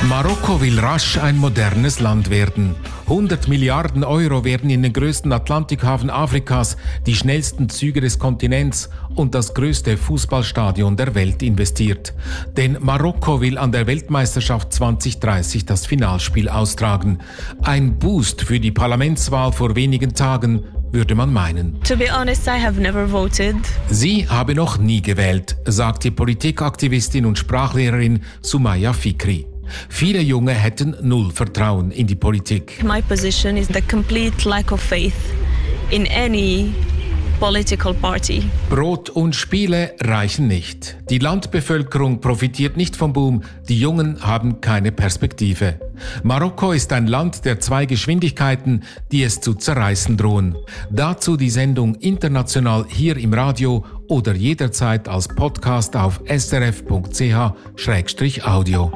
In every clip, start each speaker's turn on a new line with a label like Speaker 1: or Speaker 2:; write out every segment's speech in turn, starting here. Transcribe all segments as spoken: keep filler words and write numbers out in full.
Speaker 1: Marokko will rasch ein modernes Land werden. hundert Milliarden Euro werden in den größten Atlantikhafen Afrikas, die schnellsten Züge des Kontinents und das größte Fußballstadion der Welt investiert. Denn Marokko will an der Weltmeisterschaft zwanzig dreißig das Finalspiel austragen. Ein Boost für die Parlamentswahl vor wenigen Tagen, würde man meinen.
Speaker 2: To be honest, I have never voted.
Speaker 1: Sie habe noch nie gewählt, sagt die Politikaktivistin und Sprachlehrerin Sumaya Fikri. Viele Junge hätten null Vertrauen in die Politik.
Speaker 2: My position is the complete lack of faith in any political party.
Speaker 1: Brot und Spiele reichen nicht. Die Landbevölkerung profitiert nicht vom Boom, die Jungen haben keine Perspektive. Marokko ist ein Land der zwei Geschwindigkeiten, die es zu zerreißen drohen. Dazu die Sendung international hier im Radio oder jederzeit als Podcast auf s r f punkt c h schrägstrich audio.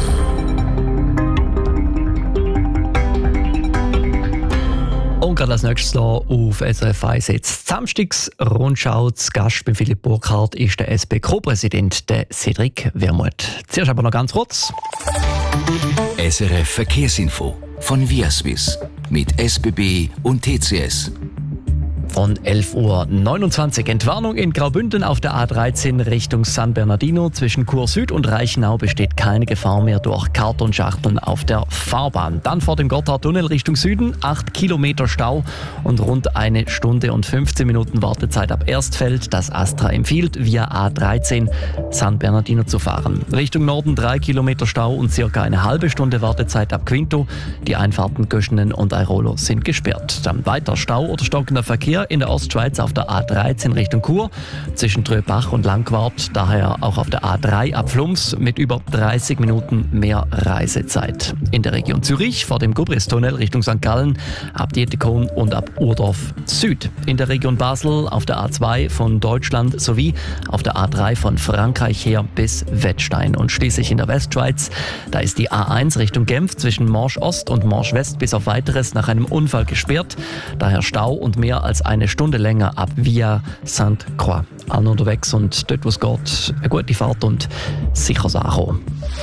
Speaker 3: Und gerade als nächstes hier auf S R F eins jetzt Samstags-Rundschau. Zu Gast bei Philipp Burkhardt ist der S P-Co-Präsident, der Cédric Wermuth. Zuerst aber noch ganz kurz.
Speaker 4: S R F Verkehrsinfo von Viaswiss mit S B B und T C S.
Speaker 3: Von elf Uhr neunundzwanzig. Entwarnung in Graubünden auf der A dreizehn Richtung San Bernardino. Zwischen Chur Süd und Reichenau besteht keine Gefahr mehr durch Kartonschachteln auf der Fahrbahn. Dann vor dem Gotthardtunnel Richtung Süden. acht Kilometer Stau und rund eine Stunde und fünfzehn Minuten Wartezeit ab Erstfeld. Das Astra empfiehlt, via A dreizehn San Bernardino zu fahren. Richtung Norden drei Kilometer Stau und circa eine halbe Stunde Wartezeit ab Quinto. Die Einfahrten Göschenen und Airolo sind gesperrt. Dann weiter Stau oder stockender Verkehr in der Ostschweiz auf der A dreizehn Richtung Chur, zwischen Tröbach und Langquart, daher auch auf der A drei ab Flums mit über dreißig Minuten mehr Reisezeit. In der Region Zürich vor dem Gubristunnel Richtung Sankt Gallen, ab Dietikon und ab Urdorf Süd. In der Region Basel auf der A zwei von Deutschland sowie auf der A drei von Frankreich her bis Wettstein. Und schließlich in der Westschweiz, da ist die A eins Richtung Genf zwischen Morsch Ost und Morsch West bis auf Weiteres nach einem Unfall gesperrt, daher Stau und mehr als eine Stunde länger ab via Sainte Croix. Allen unterwegs und dort, wo es geht, eine gute Fahrt und sicher ankommen.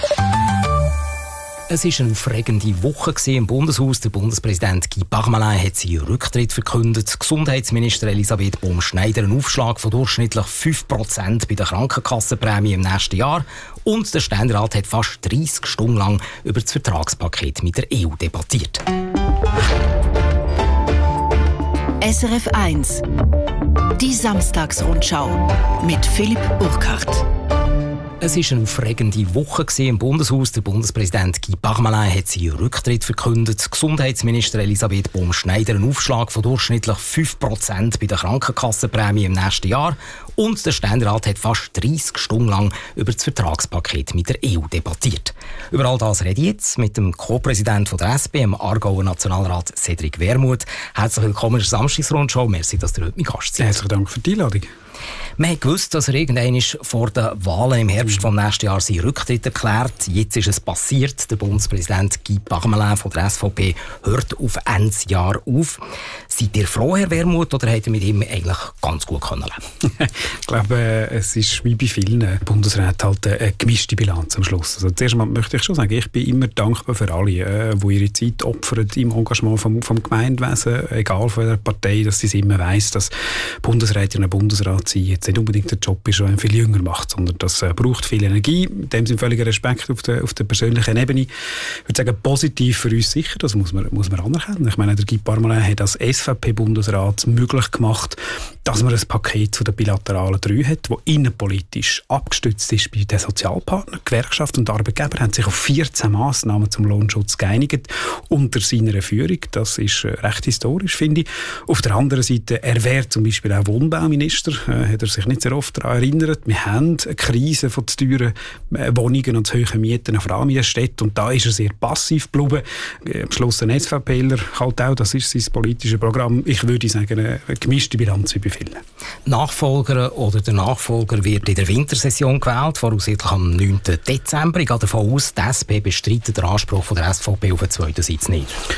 Speaker 5: Es war eine aufregende Woche im Bundeshaus. Der Bundespräsident Guy Parmelin hat seinen Rücktritt verkündet. Gesundheitsminister Elisabeth Baum-Schneider einen Aufschlag von durchschnittlich fünf Prozent bei der Krankenkassenprämie im nächsten Jahr. Und der Ständerat hat fast dreissig Stunden lang über das Vertragspaket mit der E U debattiert.
Speaker 6: S R F eins. Die Samstagsrundschau mit Philipp Burkhardt.
Speaker 5: Es war eine aufregende Woche im Bundeshaus. Der Bundespräsident Guy Parmelin hat seinen Rücktritt verkündet. Gesundheitsminister Elisabeth Baum-Schneider einen Aufschlag von durchschnittlich fünf Prozent bei der Krankenkassenprämie im nächsten Jahr. Und der Ständerat hat fast dreissig Stunden lang über das Vertragspaket mit der E U debattiert. Über all das rede ich jetzt mit dem Co-Präsidenten der S P, dem Aargauer Nationalrat Cédric Wermuth. Herzlich willkommen in der Samstagsrundschau. Merci, dass ihr heute mein Gast seid.
Speaker 7: Herzlichen Dank für die Einladung.
Speaker 5: Man hat gewusst, dass er irgendwann vor den Wahlen im Herbst vom nächsten Jahr seinen Rücktritt erklärt. Jetzt ist es passiert. Der Bundespräsident Guy Parmelin von der S V P hört auf Ende Jahr auf. Seid ihr froh, Herr Wermuth, oder habt ihr mit ihm eigentlich ganz gut können leben?
Speaker 7: Ich glaube, es ist wie bei vielen Bundesräten halt eine gemischte Bilanz am Schluss. Also zuerst einmal möchte ich schon sagen, ich bin immer dankbar für alle, die ihre Zeit opfern im Engagement vom, vom Gemeindewesen, egal von welcher Partei, dass sie immer weiss, dass Bundesrätin und Bundesrat sein jetzt nicht unbedingt der Job ist, der einen viel jünger macht, sondern das äh, braucht viel Energie. In dem sind völliger Respekt auf der, auf der persönlichen Ebene. Ich würde sagen, positiv für uns sicher, das muss man, muss man anerkennen. Ich meine, der Guy Parmelin hat als S V P-Bundesrat möglich gemacht, dass man ein Paket zu den bilateralen drei hat, das innenpolitisch abgestützt ist bei den Sozialpartnern. Gewerkschaft und Arbeitgeber haben sich auf vierzehn Massnahmen zum Lohnschutz geeinigt unter seiner Führung. Das ist äh, recht historisch, finde ich. Auf der anderen Seite, er wäre zum Beispiel auch Wohnbauminister, äh, hat er sich nicht sehr oft daran erinnert. Wir haben eine Krise von zu teuren äh, Wohnungen und zu hohen Mieten, vor allem in der Stadt, und da ist er sehr passiv geblieben. Äh, am Schluss ein SVPler halt auch, das ist sein politisches Programm. Ich würde sagen, eine gemischte Bilanz wie bei vielen.
Speaker 5: Nachfolger oder der Nachfolger wird in der Wintersession gewählt, voraussichtlich am neunten Dezember. Ich gehe davon aus, die S P bestreitet den Anspruch von der S V P auf den zweiten Sitz nicht.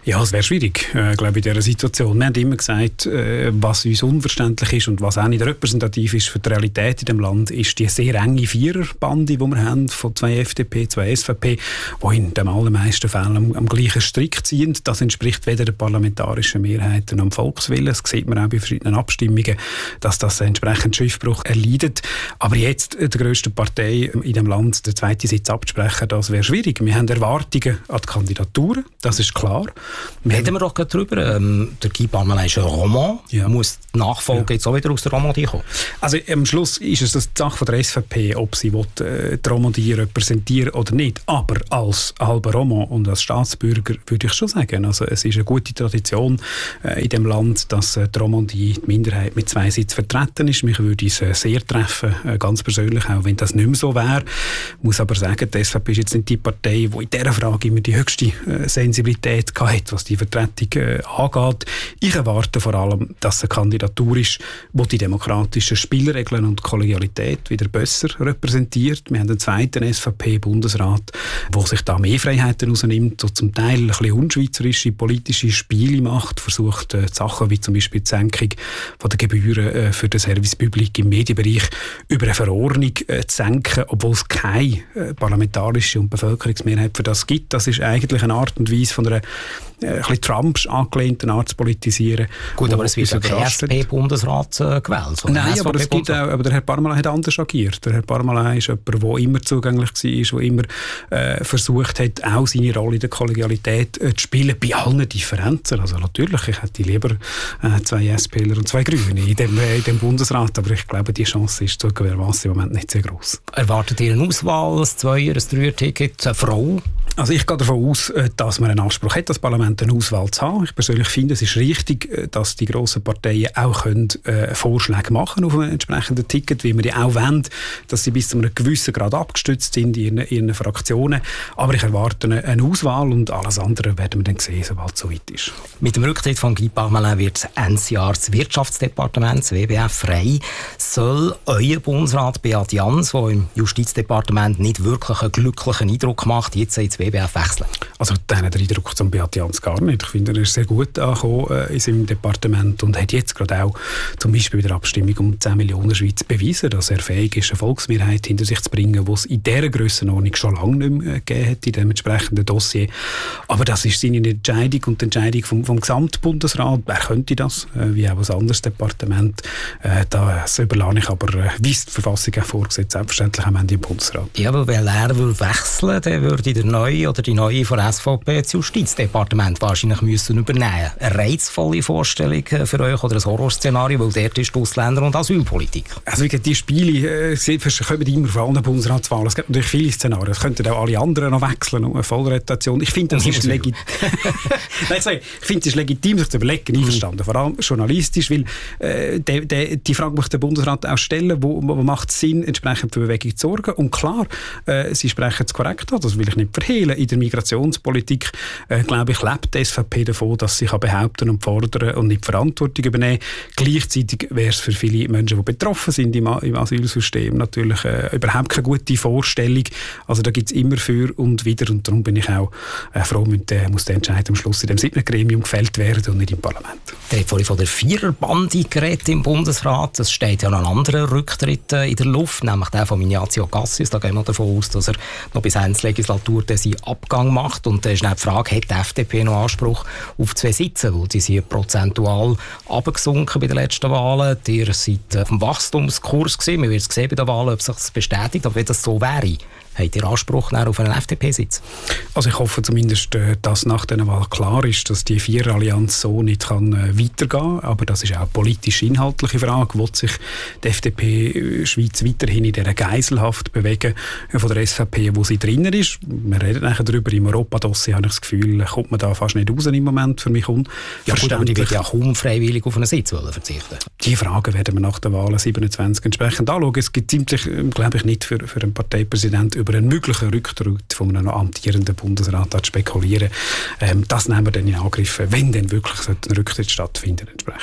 Speaker 7: Ja, es wäre schwierig, äh, glaube ich, in dieser Situation. Wir haben immer gesagt, äh, was uns unverständlich ist und was auch nicht repräsentativ ist für die Realität in dem Land, ist die sehr enge Viererbande, die wir haben, von zwei F D P, zwei S V P, die in den allermeisten Fällen am, am gleichen Strick ziehen. Das entspricht weder der parlamentarischen Mehrheit noch dem Volkswillen. Das sieht man auch bei verschiedenen Abstimmungen, dass das entsprechend Schiffbruch erleidet. Aber jetzt der grössten Partei in dem Land den zweiten Sitz abzusprechen, das wäre schwierig. Wir haben Erwartungen an die Kandidaturen, das ist klar. Wir
Speaker 5: Reden wir doch gerade drüber. Ähm, der Guy Parmelin ist ein Roman.
Speaker 7: Ja.
Speaker 5: Muss die Nachfolge ja. jetzt auch wieder aus der Romandie kommen?
Speaker 7: Also am Schluss ist es das die Sache von der S V P, ob sie will, äh, die Romandie repräsentieren oder nicht. Aber als halber Roman und als Staatsbürger würde ich schon sagen, also es ist eine gute Tradition äh, in dem Land, dass äh, die Romandie, die Minderheit, mit zwei Sitzen vertreten ist. Mich würde es äh, sehr treffen, äh, ganz persönlich, auch wenn das nicht mehr so wäre. Ich muss aber sagen, die S V P ist jetzt nicht die Partei, die in dieser Frage immer die höchste äh, Sensibilität hat, was die Vertretung äh, angeht. Ich erwarte vor allem, dass es eine Kandidatur ist, die die demokratischen Spielregeln und Kollegialität wieder besser repräsentiert. Wir haben einen zweiten S V P-Bundesrat, der sich da mehr Freiheiten rausnimmt, so zum Teil ein bisschen unschweizerische politische Spiele macht, versucht äh, Sachen wie zum Beispiel die Senkung von der Gebühren äh, für den Service Public im Medienbereich über eine Verordnung äh, zu senken, obwohl es keine äh, parlamentarische und Bevölkerungsmehrheit für das gibt. Das ist eigentlich eine Art und Weise von einer äh, ein bisschen Trumps angelehnten Art zu politisieren.
Speaker 5: Gut, aber es wird ja der S P Bundesrat äh, gewählt.
Speaker 7: Nein, aber, es gibt auch, aber der Herr Parmelin hat anders agiert. Der Herr Parmelin ist jemand, der immer zugänglich war, der immer äh, versucht hat, auch seine Rolle in der Kollegialität äh, zu spielen, bei allen Differenzen. Also natürlich, ich hätte lieber äh, zwei SPler und zwei Grüne in dem, äh, in dem Bundesrat, aber ich glaube, die Chance ist zugegebenermaßen im Moment nicht sehr groß.
Speaker 5: Erwartet ihr eine Auswahl, ein Zweier-, ein Dreier-Ticket, eine Frau?
Speaker 7: Also ich gehe davon aus, dass man einen Anspruch hat, das Parlament eine Auswahl zu haben. Ich persönlich finde, es ist richtig, dass die grossen Parteien auch können, äh, Vorschläge machen auf einem entsprechenden Ticket, wie wir die auch wollen, dass sie bis zu einem gewissen Grad abgestützt sind in ihren, in ihren Fraktionen. Aber ich erwarte eine, eine Auswahl und alles andere werden wir dann sehen, sobald es soweit ist.
Speaker 5: Mit dem Rücktritt von Guy Parmelin wird Ende Jahr das Wirtschaftsdepartement, das W B F, frei. Soll euer Bundesrat Beat Jans, der im Justizdepartement nicht wirklich einen glücklichen Eindruck macht, jetzt ins W B F wechseln?
Speaker 7: Also den Eindruck zum Beat Jans gar nicht. Ich finde, er ist sehr gut angekommen äh, in seinem Departement und hat jetzt gerade auch zum Beispiel bei der Abstimmung um zehn Millionen Schweiz bewiesen, dass er fähig ist, eine Volksmehrheit hinter sich zu bringen, die es in dieser Grössenordnung schon lange nicht mehr gegeben hat in dem entsprechenden Dossier. Aber das ist seine Entscheidung und die Entscheidung vom, vom Gesamtbundesrat. Wer könnte das, äh, wie auch ein anderes Departement. Äh, das überlasse ich aber, äh, wie es die Verfassung auch vorgesehen, selbstverständlich am Ende im Bundesrat.
Speaker 5: Ja, aber wenn er würde wechseln, dann würde der neue oder die neue von der S V P das Justizdepartement wahrscheinlich müssen übernehmen. Eine reizvolle Vorstellung für euch oder ein Horrorszenario, weil dort ist die Ausländer- und Asylpolitik.
Speaker 7: Also wie gesagt, die Spiele äh, kommen immer vor allen Bundesratswahlen. Es gibt natürlich viele Szenarien. Es könnten auch alle anderen noch wechseln und eine Vollrotation. Ich finde, das ist legitim. Nein, sorry. Ich finde, es ist legitim, sich zu überlegen, einverstanden. Vor allem journalistisch, weil äh, de, de, die Frage muss der Bundesrat auch stellen, wo, wo macht es Sinn, entsprechend für Bewegung zu sorgen. Und klar, äh, Sie sprechen es korrekt an, das will ich nicht verhehlen. In der Migrationspolitik, äh, glaube ich, lebt die S V P davon, dass sie behaupten und fordern und nicht Verantwortung übernehmen. Gleichzeitig wäre es für viele Menschen, die betroffen sind im, im Asylsystem, natürlich äh, überhaupt keine gute Vorstellung. Also da gibt es immer für und wieder und darum bin ich auch äh, froh, mit, äh, muss der Entscheid am Schluss in dem siebten Gremium gefällt werden und nicht im Parlament.
Speaker 5: Der hat vorhin von der Viererbande geredet im Bundesrat. Es steht ja noch ein anderer Rücktritt äh, in der Luft, nämlich der von Ignazio Cassis. Da gehen wir davon aus, dass er noch bis Ende der Legislatur seinen Abgang macht. Und da ist dann die Frage, hat die F D P noch Anspruch auf zwei Sitze? Weil die sind prozentual abgesunken bei den letzten Wahlen. Ihr seid auf dem Wachstumskurs gewesen. Wir werden es sehen bei den Wahlen, ob sich das bestätigt. Aber wenn das so wäre, habt ihr Anspruch auf einen F D P-Sitz?
Speaker 7: Also ich hoffe zumindest, dass nach dieser Wahl klar ist, dass die Viererallianz so nicht kann äh, weitergehen kann. Aber das ist auch eine politisch-inhaltliche Frage. Will sich die F D P Schweiz weiterhin in dieser Geiselhaft bewegen von der S V P, wo sie drinnen ist? Wir reden nachher darüber. Im Europadossier habe ich das Gefühl, kommt man da fast nicht raus im Moment, für mich unverständlich.
Speaker 5: Ja gut, aber die wird ja kaum freiwillig auf einen Sitz verzichten.
Speaker 7: Die Fragen werden wir nach der Wahl siebenundzwanzig entsprechend anschauen. Es gibt ziemlich, glaube ich, nicht für, für einen Parteipräsidenten über einen möglichen Rücktritt von einem amtierenden Bundesrat zu spekulieren. Ähm, das nehmen wir dann in Angriff, wenn dann wirklich ein Rücktritt stattfinden entsprechend.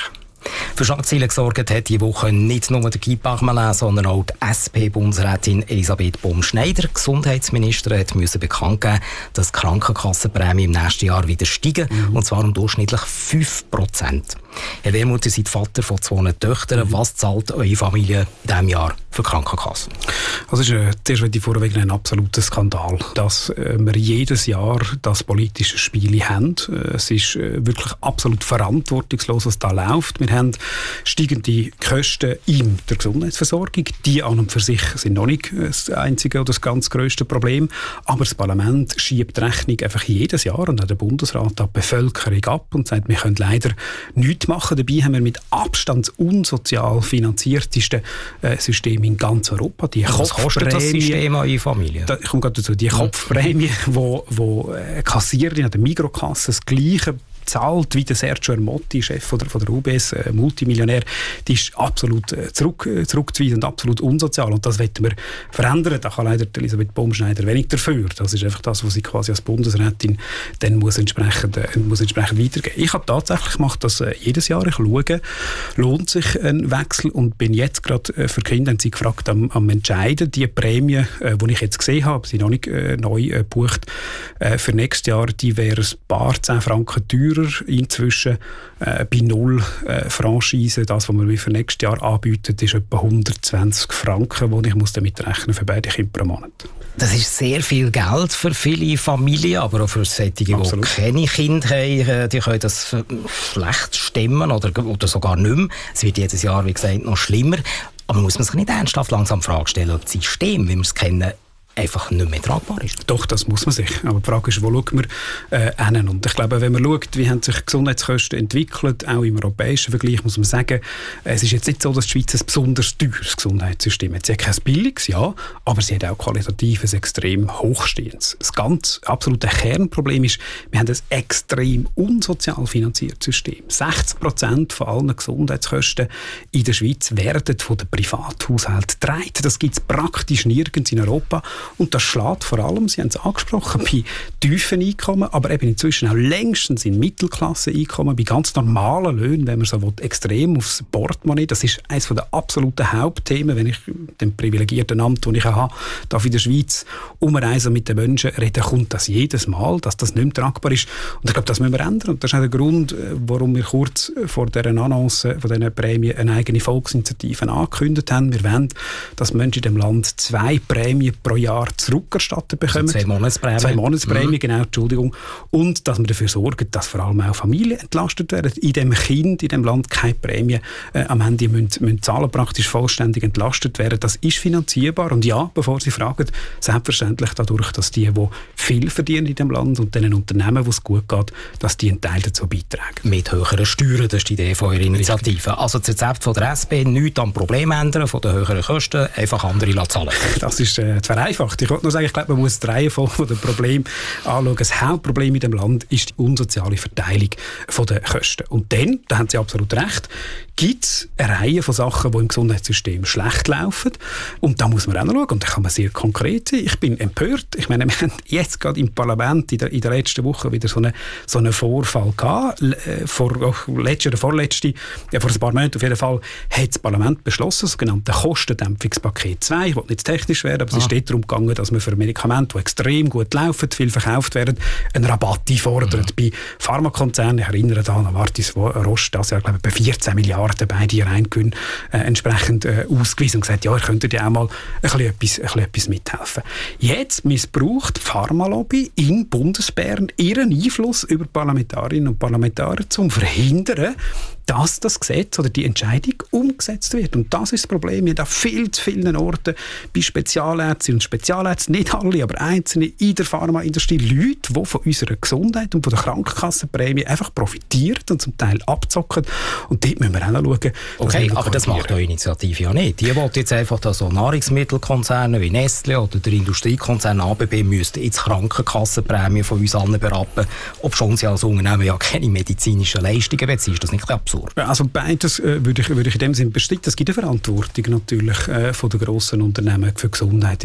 Speaker 5: Für Schlagzeilen gesorgt hat diese Woche nicht nur der Guy Parmelin, sondern auch die S P-Bundesrätin Elisabeth Baum-Schneider. Die Gesundheitsministerin hat müssen bekannt geben, dass die Krankenkassenprämie im nächsten Jahr wieder steigen, mhm. und zwar um durchschnittlich fünf Prozent. Herr Wermuth, ihr seid Vater von zwei Töchtern. Mhm. Was zahlt eure Familie in diesem Jahr für die Krankenkasse?
Speaker 7: Also es ist äh, zuerst möchte ich vorweg ein absoluter Skandal, dass äh, wir jedes Jahr das politische Spiel haben. Äh, es ist äh, wirklich absolut verantwortungslos, was da läuft. Wir haben steigende Kosten in der Gesundheitsversorgung. Die an und für sich sind noch nicht das einzige oder das ganz grösste Problem. Aber das Parlament schiebt die Rechnung einfach jedes Jahr und auch der Bundesrat an die Bevölkerung ab und sagt, wir können leider nichts machen. Dabei haben wir mit Abstand das unsozial finanzierteste äh, System in ganz Europa. Die
Speaker 5: Was kostet das System an eure Familie?
Speaker 7: Da, ich komme gerade dazu. Die Kopfprämie, wo, wo äh, Kassiererin an der Mikrokasse das Gleiche zahlt wie der Sergio Ermotti, Chef von der, von der U B S, äh, Multimillionär, die ist absolut äh, zurück, äh, zurückzuweisen und absolut unsozial. Und das wollen wir verändern. Da kann leider Elisabeth Baum-Schneider wenig dafür. Das ist einfach das, was sie quasi als Bundesrätin dann muss entsprechend, äh, muss entsprechend weitergeben. Ich habe tatsächlich gemacht, dass äh, jedes Jahr ich schaue, lohnt sich ein Wechsel, und bin jetzt gerade äh, für Kinder, haben sie gefragt, am, am Entscheiden. Die Prämie, äh, die ich jetzt gesehen habe, sie noch nicht äh, neu äh, gebucht, äh, für nächstes Jahr, die wäre ein paar zehn Franken teurer inzwischen äh, bei null äh, Franchise. Das, was wir für nächstes Jahr anbieten, ist etwa hundertzwanzig Franken, die ich muss damit rechnen für beide Kinder pro Monat.
Speaker 5: Das ist sehr viel Geld für viele Familien, aber auch für solche, die
Speaker 7: Absolut.
Speaker 5: keine Kinder haben, die können das schlecht stemmen oder, oder sogar nicht mehr. Es wird jedes Jahr, wie gesagt, noch schlimmer. Aber muss man sich nicht ernsthaft langsam die Frage stellen, ob das System, wie wir es kennen, einfach nicht mehr tragbar ist?
Speaker 7: Doch, das muss man sich. Aber die Frage ist, wo schauen wir äh, hin? Und ich glaube, wenn man schaut, wie haben sich Gesundheitskosten entwickelt, auch im europäischen Vergleich, muss man sagen, es ist jetzt nicht so, dass die Schweiz ein besonders teures Gesundheitssystem hat. Sie hat kein billiges, ja, aber sie hat auch qualitativ ein extrem hochstehendes. Das ganz absolute Kernproblem ist, wir haben ein extrem unsozial finanziertes System. sechzig Prozent von allen Gesundheitskosten in der Schweiz werden von den Privathaushalten getragen. Das gibt es praktisch nirgends in Europa. Und das schlägt vor allem, Sie haben es angesprochen, bei tiefen Einkommen, aber eben inzwischen auch längstens in Mittelklasse-Einkommen, bei ganz normalen Löhnen, wenn man so will, extrem aufs Portemonnaie. Das ist eines der absoluten Hauptthemen, wenn ich dem privilegierten Amt, das ich habe, darf in der Schweiz umreisen mit den Menschen reden, kommt das jedes Mal, dass das nicht mehr tragbar ist. Und ich glaube, das müssen wir ändern. Und das ist auch der Grund, warum wir kurz vor dieser Annonce von dieser Prämie eine eigene Volksinitiative angekündigt haben. Wir wollen, dass Menschen in diesem Land zwei Prämien pro Jahr zurückerstattet bekommen.
Speaker 5: Also zwei Monatsprämie.
Speaker 7: Zwei Monatsprämie, mhm. genau, Entschuldigung. Und dass wir dafür sorgen, dass vor allem auch Familien entlastet werden. In dem Kind, in dem Land keine Prämie äh, am Ende müssen, müssen Zahlen praktisch vollständig entlastet werden. Das ist finanzierbar. Und ja, bevor Sie fragen, selbstverständlich dadurch, dass die, die viel verdienen in dem Land und den Unternehmen, wo es gut geht, dass die einen Teil dazu beitragen.
Speaker 5: Mit höheren Steuern, das ist die Idee von eurer Initiative. Richtig. Also das Rezept von der S P, nichts am Problem ändern, von den höheren Kosten, einfach andere zahlen.
Speaker 7: Das ist äh, zu vereinfacht. Ich wollte nur sagen, ich glaube, man muss die Reihenfolge der Probleme anschauen. Das Hauptproblem in dem Land ist die unsoziale Verteilung der Kosten. Und dann, da haben Sie absolut recht, gibt es eine Reihe von Sachen, die im Gesundheitssystem schlecht laufen. Und da muss man auch noch schauen. Und da kann man sehr konkret sein. Ich bin empört. Ich meine, wir haben jetzt gerade im Parlament in der, in der letzten Woche wieder so einen so eine Vorfall gehabt. Vor, oh, letzte oder vorletzte, ja, vor ein paar Monaten auf jeden Fall, hat das Parlament beschlossen, das sogenannte Kostendämpfungspaket zwei. Ich will nicht technisch werden, aber ah. es ist dort darum gegangen, dass man für Medikamente, die extrem gut laufen, viel verkauft werden, einen Rabatt einfordert. Mhm. Bei Pharmakonzernen, ich erinnere da an Novartis Roche, das ja, glaube ich, bei vierzehn Milliarden beide Reingewinne äh, entsprechend äh, ausgewiesen und gesagt, ja, ihr könntet ja auch mal ein bisschen etwas, ein bisschen etwas mithelfen. Jetzt missbraucht die Pharmalobby in Bundesbern ihren Einfluss über Parlamentarierinnen und Parlamentarier, um zu verhindern, dass das Gesetz oder die Entscheidung umgesetzt wird. Und das ist das Problem. Wir haben an viel zu vielen Orten bei Spezialärztinnen und Spezialärzten, nicht alle, aber einzelne in der Pharmaindustrie, Leute, die von unserer Gesundheit und von der Krankenkassenprämie einfach profitieren und zum Teil abzocken. Und dort müssen wir auch noch schauen.
Speaker 5: Okay, aber das macht eure Initiative ja nicht. Die wollt jetzt einfach, dass so Nahrungsmittelkonzerne wie Nestle oder der Industriekonzern A B B müssten jetzt Krankenkassenprämie von uns allen berappen, obwohl sie als Unternehmen ja keine medizinischen Leistungen beziehen. Ist das nicht absurd?
Speaker 7: Also beides äh, würde ich, würde ich in dem Sinne bestreiten. Es gibt eine Verantwortung natürlich äh, von den grossen Unternehmen für Gesundheit in dem Land. Wenn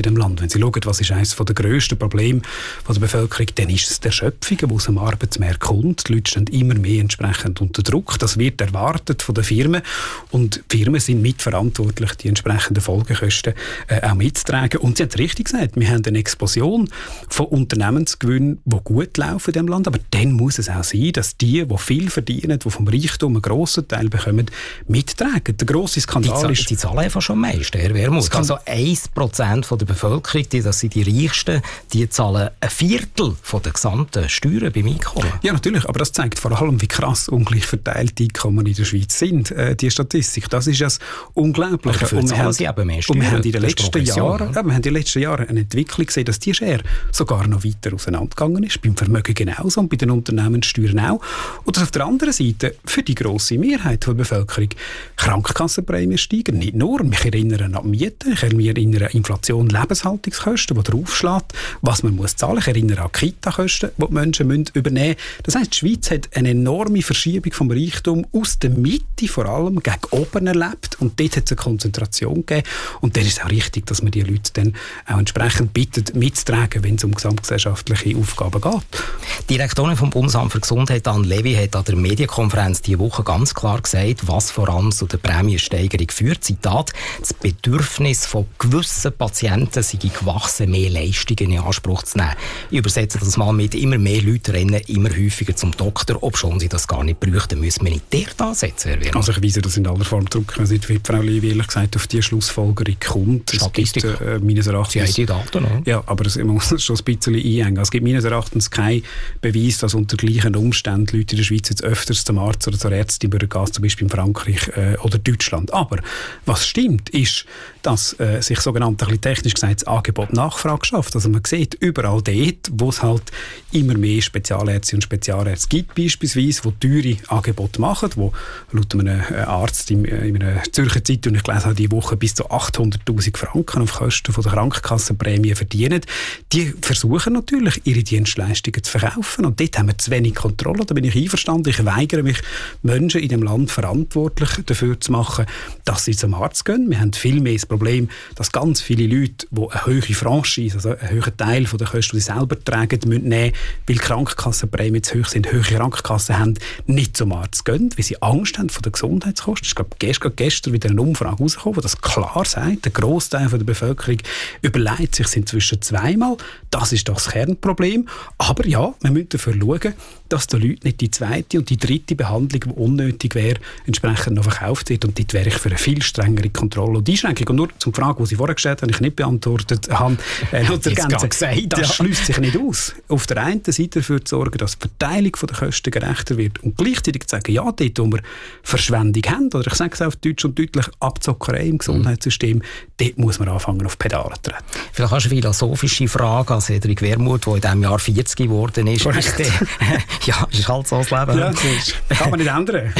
Speaker 7: Wenn Sie schauen, was ist eines der grössten Probleme der Bevölkerung, dann ist es die Erschöpfung, die aus dem Arbeitsmarkt kommt. Die Leute stehen immer mehr entsprechend unter Druck. Das wird erwartet von den Firmen. Und die Firmen sind mitverantwortlich, die entsprechenden Folgekosten äh, auch mitzutragen. Und Sie haben es richtig gesagt, wir haben eine Explosion von Unternehmensgewinnen, die gut laufen in diesem Land. Aber dann muss es auch sein, dass die, die viel verdienen, die vom Reichtum einen grossen Teil bekommen, mittragen. Der grosse Skandal
Speaker 5: die
Speaker 7: ist...
Speaker 5: Die zahlen einfach schon meist, Herr Wermuth. Also ein Prozent der Bevölkerung, die, das sind die Reichsten, die zahlen ein Viertel von der gesamten Steuern beim Einkommen.
Speaker 7: Ja, natürlich, aber das zeigt vor allem, wie krass ungleich verteilt die Einkommen in der Schweiz sind. Äh, die Statistik, das ist ja das Unglaubliche.
Speaker 5: Aber und wir haben, sie eben mehr Steuern,
Speaker 7: und wir haben in den letzten Jahren,
Speaker 5: ja,
Speaker 7: wir haben in den letzten Jahren eine Entwicklung gesehen, dass die Schere sogar noch weiter auseinandergegangen ist. Beim Vermögen genauso und bei den Unternehmenssteuern auch. Und auf der anderen Seite, für die grosse Mehrheit der Bevölkerung, Krankenkassenprämien steigen. Nicht nur, mich erinnern an die Miete, ich erinnere an Inflation, Lebenshaltungskosten, die draufschlägt, was man muss zahlen. Ich erinnere an Kita-Kosten, die die Menschen müssen übernehmen müssen. Das heisst, die Schweiz hat eine enorme Verschiebung vom Reichtum aus der Mitte vor allem gegen oben erlebt und dort hat es eine Konzentration gegeben. Und dann ist es auch richtig, dass man die Leute dann auch entsprechend bittet, mitzutragen, wenn es um gesamtgesellschaftliche Aufgaben geht.
Speaker 5: Die Direktorin vom Bundesamt für Gesundheit, Anne Levy, hat an der Medienkonferenz diese Woche ganz klar gesagt, was vor allem zu der Prämiensteigerung führt. Zitat: Das Bedürfnis von gewissen Patienten sei gewachsen, mehr Leistungen in Anspruch zu nehmen. Ich übersetze das mal mit: immer mehr Leute rennen immer häufiger zum Doktor, obschon sie das gar nicht bräuchten. Müssen wir nicht dort ansetzen, Herr Wermuth?
Speaker 7: Also ich weise das in aller Form zurück. Ich weiß nicht, wie Frau Levy ehrlich gesagt auf diese Schlussfolgerung kommt.
Speaker 5: Statistik.
Speaker 7: Es gibt äh, meines Erachtens...
Speaker 5: Sie haben die Daten, oder?
Speaker 7: Ja, aber es, man muss es schon ein bisschen einhängen. Es gibt meines Erachtens keinen Beweis, dass unter gleichen Umständen Leute in der Schweiz jetzt öfters zum Arzt oder zur Ärztin gehen, zum Beispiel in Frankreich äh, oder Deutschland. Aber was stimmt, ist, dass äh, sich sogenannt, ein bisschen technisch gesagt, das Angebot Nachfrage schafft. Also man sieht überall dort, wo es halt immer mehr Spezialärzte und Spezialärzte gibt, beispielsweise, die teure Angebote machen, wo laut einem Arzt in, in einer Zürcher Zeitung, ich gelesen habe, diese Woche bis zu achthunderttausend Franken auf Kosten von der Krankenkassenprämie verdienen. Die versuchen natürlich, ihre Dienstleistungen zu verkaufen. Und dort haben wir zu wenig Kontrolle. Da bin ich einverstanden. Ich weigere mich, Menschen in dem Land verantwortlich dafür zu machen, dass sie zum Arzt gehen. Wir haben viel mehr das Problem, dass ganz viele Leute, die eine hohe Franchise, also einen hohen Teil der Kosten, die sie selber tragen, müssen nehmen, weil die Krankenkassenprämien zu hoch sind, hohe Krankenkassen haben, nicht zum Arzt gehen, weil sie Angst haben vor den Gesundheitskosten. Ich glaube, gestern, gestern wieder eine Umfrage rausgekommen, die das klar sagt. Der Grossteil der Bevölkerung überlegt sich inzwischen zweimal. Das ist doch das Kernproblem. Aber ja, wir müssen dafür schauen, dass den Leuten nicht die zweite und die dritte Behandlung, die unnötig wäre, entsprechend noch verkauft wird. Und dort wäre ich für eine viel strengere Kontrolle und Einschränkung. Und nur zum Frage, die Sie vorher gestellt haben, ich nicht beantwortet habe, äh, noch zu ergänzen, gesagt, das ja. schließt sich nicht aus. Auf der einen Seite dafür zu sorgen, dass die Verteilung der Kosten gerechter wird und gleichzeitig zu sagen, ja, dort, wo wir Verschwendung haben, oder ich sage es auf Deutsch und deutlich, Abzockerei im Gesundheitssystem, mhm. dort muss man anfangen, auf Pedale zu treten.
Speaker 5: Vielleicht hast du eine philosophische Frage an Cedric Wermuth, der in diesem Jahr vierzig geworden ist. ist der, ja, ist halt so das Leben.
Speaker 7: Ja, das kann man nicht ändern.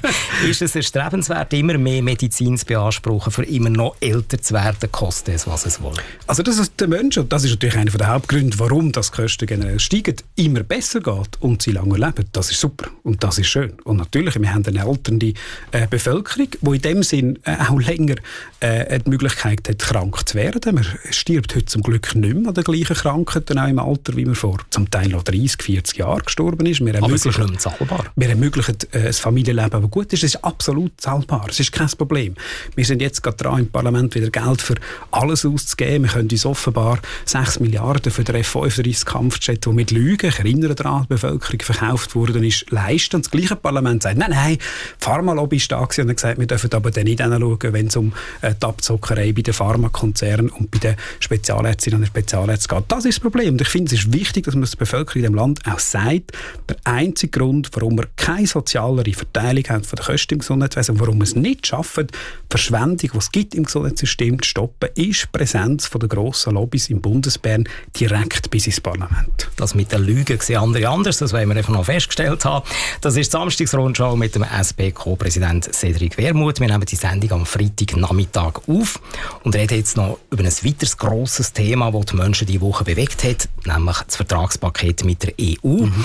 Speaker 5: Ist es erstrebenswert, immer mehr Medizin zu beanspruchen, für immer noch älter zu werden, kostet es, was es will?
Speaker 7: Also, dass es den Menschen, das ist natürlich einer der Hauptgründe, warum das die Kosten generell steigen, immer besser geht und sie lange leben, das ist super und das ist schön. Und natürlich, wir haben eine alternde äh, Bevölkerung, die in dem Sinn äh, auch länger äh, die Möglichkeit hat, krank zu werden. Man stirbt heute zum Glück nicht mehr an den gleichen Krankheiten, auch im Alter, wie man vor zum Teil noch dreißig, vierzig Jahren gestorben ist. Wir
Speaker 5: Aber es ist nicht mehr zahlbar.
Speaker 7: Wir ermöglichen äh, ein Familienleben, das gut ist. Es ist absolut zahlbar. Es ist kein Problem. Wir sind jetzt gerade dran, im Parlament wieder Geld für alles auszugeben. Wir können uns offenbar sechs Milliarden für den F fünfunddreißig Kampfjet, der mit Lügen, ich erinnere daran, die Bevölkerung verkauft worden ist, leisten. Und das gleiche Parlament sagt, nein, nein, die Pharmalobby ist da gewesen und hat gesagt, wir dürfen aber dann nicht hinschauen, wenn es um äh, die Abzockerei bei den Pharmakonzernen und bei den Spezialärztinnen und Spezialärzten geht. Das ist das Problem. Und ich finde, es ist wichtig, dass man der Bevölkerung in diesem Land auch sagt, der einzige Grund, warum wir keine sozialere Verteilung haben von den Kosten im Gesundheitswesen, warum wir es nicht schaffen, die Verschwendung, die es gibt im Gesundheitssystem zu stoppen, ist die Präsenz von der grossen Lobbys im Bundesbern direkt bis ins Parlament.
Speaker 5: Das mit den Lügen sehen andere anders, das wollen wir einfach noch festgestellt haben. Das ist die Samstagsrundschau mit dem S P-Co-Präsident Cedric Wermuth. Wir nehmen die Sendung am Freitagnachmittag auf und reden jetzt noch über ein weiteres grosses Thema, das die Menschen diese Woche bewegt hat, nämlich das Vertragspaket mit der E U. Mhm. Der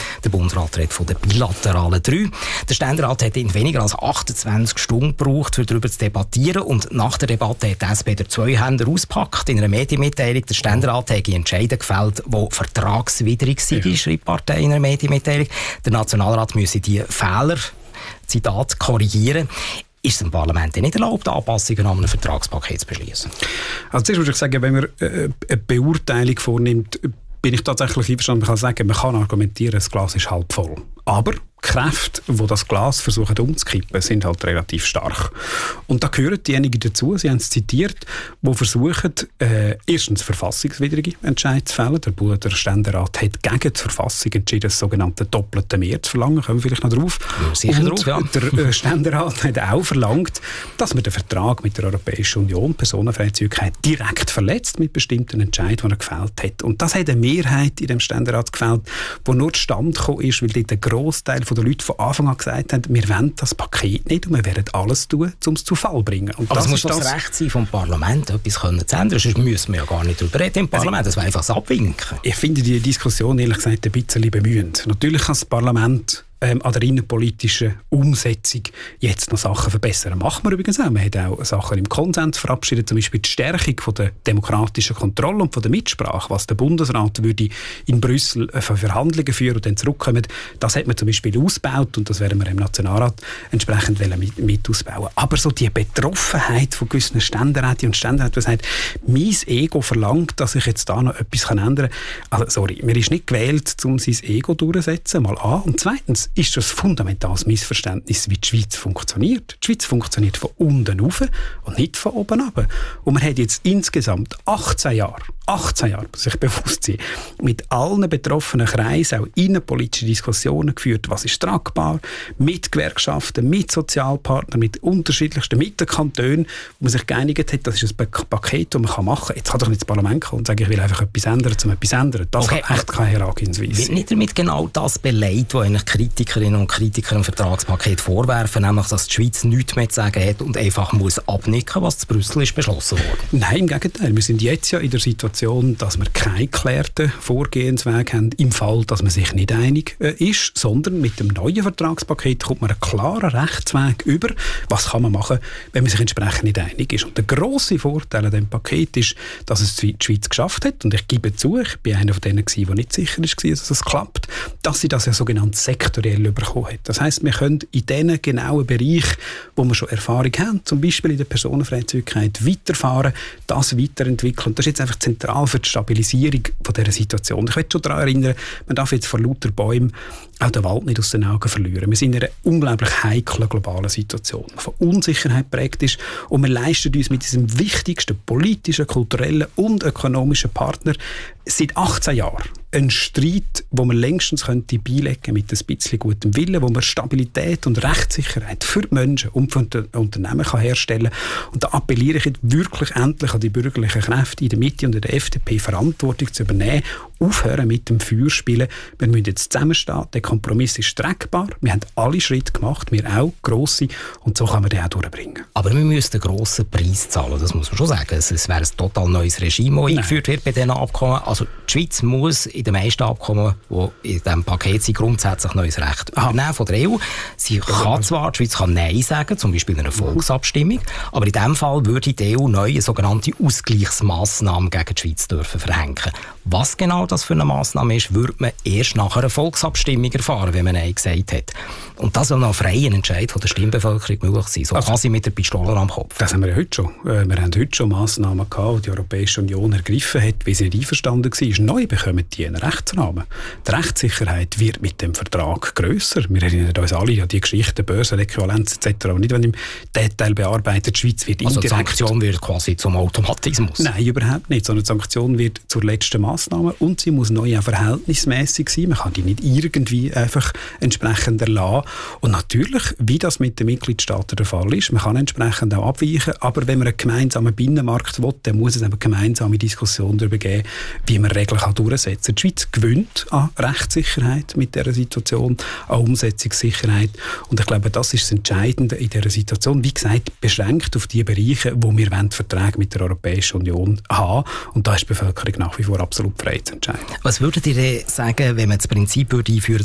Speaker 5: Bundesrat redet von den bilateralen drei. Der Ständerat hat in weniger als achtundzwanzig Stunden gebraucht, um darüber zu debattieren. Und nach der Debatte hat die S P der zwei Hände ausgepackt. In einer Medienmitteilung, der Ständerat hat Entscheidungen gefällt, die vertragswidrig sind, ja. schreibt die Partei in einer Medienmitteilung. Der Nationalrat müsse die Fehler, Zitat, korrigieren. Ist es dem Parlament nicht erlaubt, Anpassungen an einem Vertragspaket zu beschließen?
Speaker 7: Also zuerst würde ich sagen, wenn man äh, eine Beurteilung vornimmt, bin ich tatsächlich einverstanden. Man kann sagen, man kann argumentieren, das Glas ist halb voll. Aber die Kräfte, die das Glas versuchen umzukippen, sind halt relativ stark. Und da gehören diejenigen dazu, Sie haben es zitiert, die versuchen, äh, erstens verfassungswidrige Entscheidungen zu fällen. Der, der Ständerat hat gegen die Verfassung entschieden, das sogenannte doppelte Mehr zu verlangen. Kommen wir vielleicht noch drauf.
Speaker 5: Ja, sicher
Speaker 7: Und
Speaker 5: drauf, ja.
Speaker 7: Der äh, Ständerat hat auch verlangt, dass man den Vertrag mit der Europäischen Union, Personenfreizügigkeit, direkt verletzt mit bestimmten Entscheidungen, die er gefällt hat. Und das hat eine Mehrheit in dem Ständerat gefällt, die nur zustande gekommen ist, weil dort ein Grossteil der Leute von Anfang an gesagt haben, wir wollen das Paket nicht und wir werden alles tun, um es zu Fall zu bringen. Und
Speaker 5: aber
Speaker 7: das
Speaker 5: es muss
Speaker 7: ist
Speaker 5: doch das Recht sein vom Parlament, etwas können zu ändern. Sonst müssen wir ja gar nicht darüber reden im Parlament. Das wäre einfach das Abwinken.
Speaker 7: Ich finde die Diskussion ehrlich gesagt ein bisschen bemühend. Natürlich kann das Parlament ähm, an der innenpolitischen Umsetzung jetzt noch Sachen verbessern. Machen wir übrigens auch. Man hat auch Sachen im Konsens verabschiedet, zum Beispiel die Stärkung von der demokratischen Kontrolle und von der Mitsprache, was der Bundesrat würde in Brüssel für Verhandlungen führen und dann zurückkommen. Das hat man zum Beispiel ausgebaut und das werden wir im Nationalrat entsprechend mit, mit ausbauen. Aber so die Betroffenheit von gewissen Ständeräten und Ständeräten, die sagt, mein Ego verlangt, dass ich jetzt da noch etwas ändern kann. Also sorry, man ist nicht gewählt, um sein Ego durchzusetzen, mal an. Und zweitens ist das ein fundamentales Missverständnis, wie die Schweiz funktioniert. Die Schweiz funktioniert von unten rauf und nicht von oben runter. Und man hat jetzt insgesamt achtzehn Jahre, achtzehn Jahre, muss ich bewusst sein, mit allen betroffenen Kreisen auch innenpolitische Diskussionen geführt, was ist tragbar, mit Gewerkschaften, mit Sozialpartnern, mit unterschiedlichsten, mit den Kantonen, wo man sich geeinigt hat, das ist ein Paket, das man machen kann. Jetzt kann doch nicht das Parlament kommen und sagen, ich will einfach etwas ändern, um etwas zu ändern. Das okay, hat echt keine Herangehensweise.
Speaker 5: Wird nicht damit genau das beleidigt, was eigentlich Kritikerinnen und Kritiker im Vertragspaket vorwerfen, nämlich, dass die Schweiz nichts mehr zu sagen hat und einfach muss abnicken, was zu Brüssel ist beschlossen worden?
Speaker 7: Nein, im Gegenteil. Wir sind jetzt ja in der Situation, dass wir keinen geklärten Vorgehensweg haben, im Fall, dass man sich nicht einig äh, ist, sondern mit dem neuen Vertragspaket kommt man einen klaren Rechtsweg über, was kann man machen, wenn man sich entsprechend nicht einig ist. Und der grosse Vorteil an diesem Paket ist, dass es die Schweiz geschafft hat, und ich gebe zu, ich bin einer von denen, der nicht sicher war, dass es klappt, dass sie das ja sogenannt sektoriell bekommen hat. Das heisst, wir können in diesen genauen Bereichen, wo wir schon Erfahrung haben, zum Beispiel in der Personenfreizügigkeit, weiterfahren, das weiterentwickeln. Und das ist jetzt einfach zentral für die Stabilisierung von dieser Situation. Ich möchte schon daran erinnern, man darf jetzt vor lauter Bäumen auch den Wald nicht aus den Augen verlieren. Wir sind in einer unglaublich heiklen globalen Situation, die von Unsicherheit geprägt ist, und wir leisten uns mit diesem wichtigsten politischen, kulturellen und ökonomischen Partner seit achtzehn Jahren ein Streit, wo man längstens könnte beilegen mit ein bisschen gutem Willen, wo man Stabilität und Rechtssicherheit für die Menschen und für die Unternehmen kann herstellen kann. Und da appelliere ich jetzt wirklich endlich an die bürgerlichen Kräfte in der Mitte und in der F D P, Verantwortung zu übernehmen, aufhören mit dem Feuerspielen. Wir müssen jetzt zusammenstehen, der Kompromiss ist streckbar, wir haben alle Schritte gemacht, wir auch, grosse, und so kann man den auch durchbringen.
Speaker 5: Aber wir müssen einen grossen Preis zahlen, das muss man schon sagen. Es wäre ein total neues Regime, das eingeführt wird bei diesen Abkommen. Also die Schweiz muss in den meisten Abkommen, die in diesem Paket sind, grundsätzlich neues Recht übernehmen von der E U. Sie kann zwar, die Schweiz kann Nein sagen, zum Beispiel in einer Volksabstimmung, aber in diesem Fall würde die E U neue sogenannte Ausgleichsmaßnahmen gegen die Schweiz dürfen verhängen. Was genau das für eine Massnahme ist, würde man erst nach einer Volksabstimmung erfahren, wenn man Nein gesagt hat. Und das soll noch ein freier Entscheid von der Stimmbevölkerung möglich sein, so also, quasi mit der Pistole am Kopf.
Speaker 7: Das haben wir ja heute schon. Wir haben heute schon Massnahmen gehabt, die die Europäische Union ergriffen hat, wie sie nicht einverstanden war. Neu bekommen die einen Rechtsrahmen. Die Rechtssicherheit wird mit dem Vertrag grösser. Wir erinnern uns alle an die Geschichten, Börsenäquivalenz et cetera. Und nicht, wenn im Detail bearbeitet, die Schweiz wird
Speaker 5: also
Speaker 7: indirekt...
Speaker 5: Also die Sanktion wird quasi zum Automatismus?
Speaker 7: Nein, überhaupt nicht. Sondern die Sanktion wird zur letzten Massnahme und sie muss neu auch verhältnismäßig sein. Man kann die nicht irgendwie einfach entsprechend erlassen. Und natürlich, wie das mit den Mitgliedstaaten der Fall ist, man kann entsprechend auch abweichen, aber wenn man einen gemeinsamen Binnenmarkt will, dann muss es eine gemeinsame Diskussion darüber geben, wie man Regeln kann durchsetzen kann. Die Schweiz gewinnt an Rechtssicherheit mit dieser Situation, an Umsetzungssicherheit, und ich glaube, das ist das Entscheidende in dieser Situation. Wie gesagt, beschränkt auf die Bereiche, wo wir Verträge mit der Europäischen Union haben, und da ist die Bevölkerung nach wie vor absolut frei zu entscheiden.
Speaker 5: Was würdet ihr sagen, wenn man das Prinzip würde einführen, dass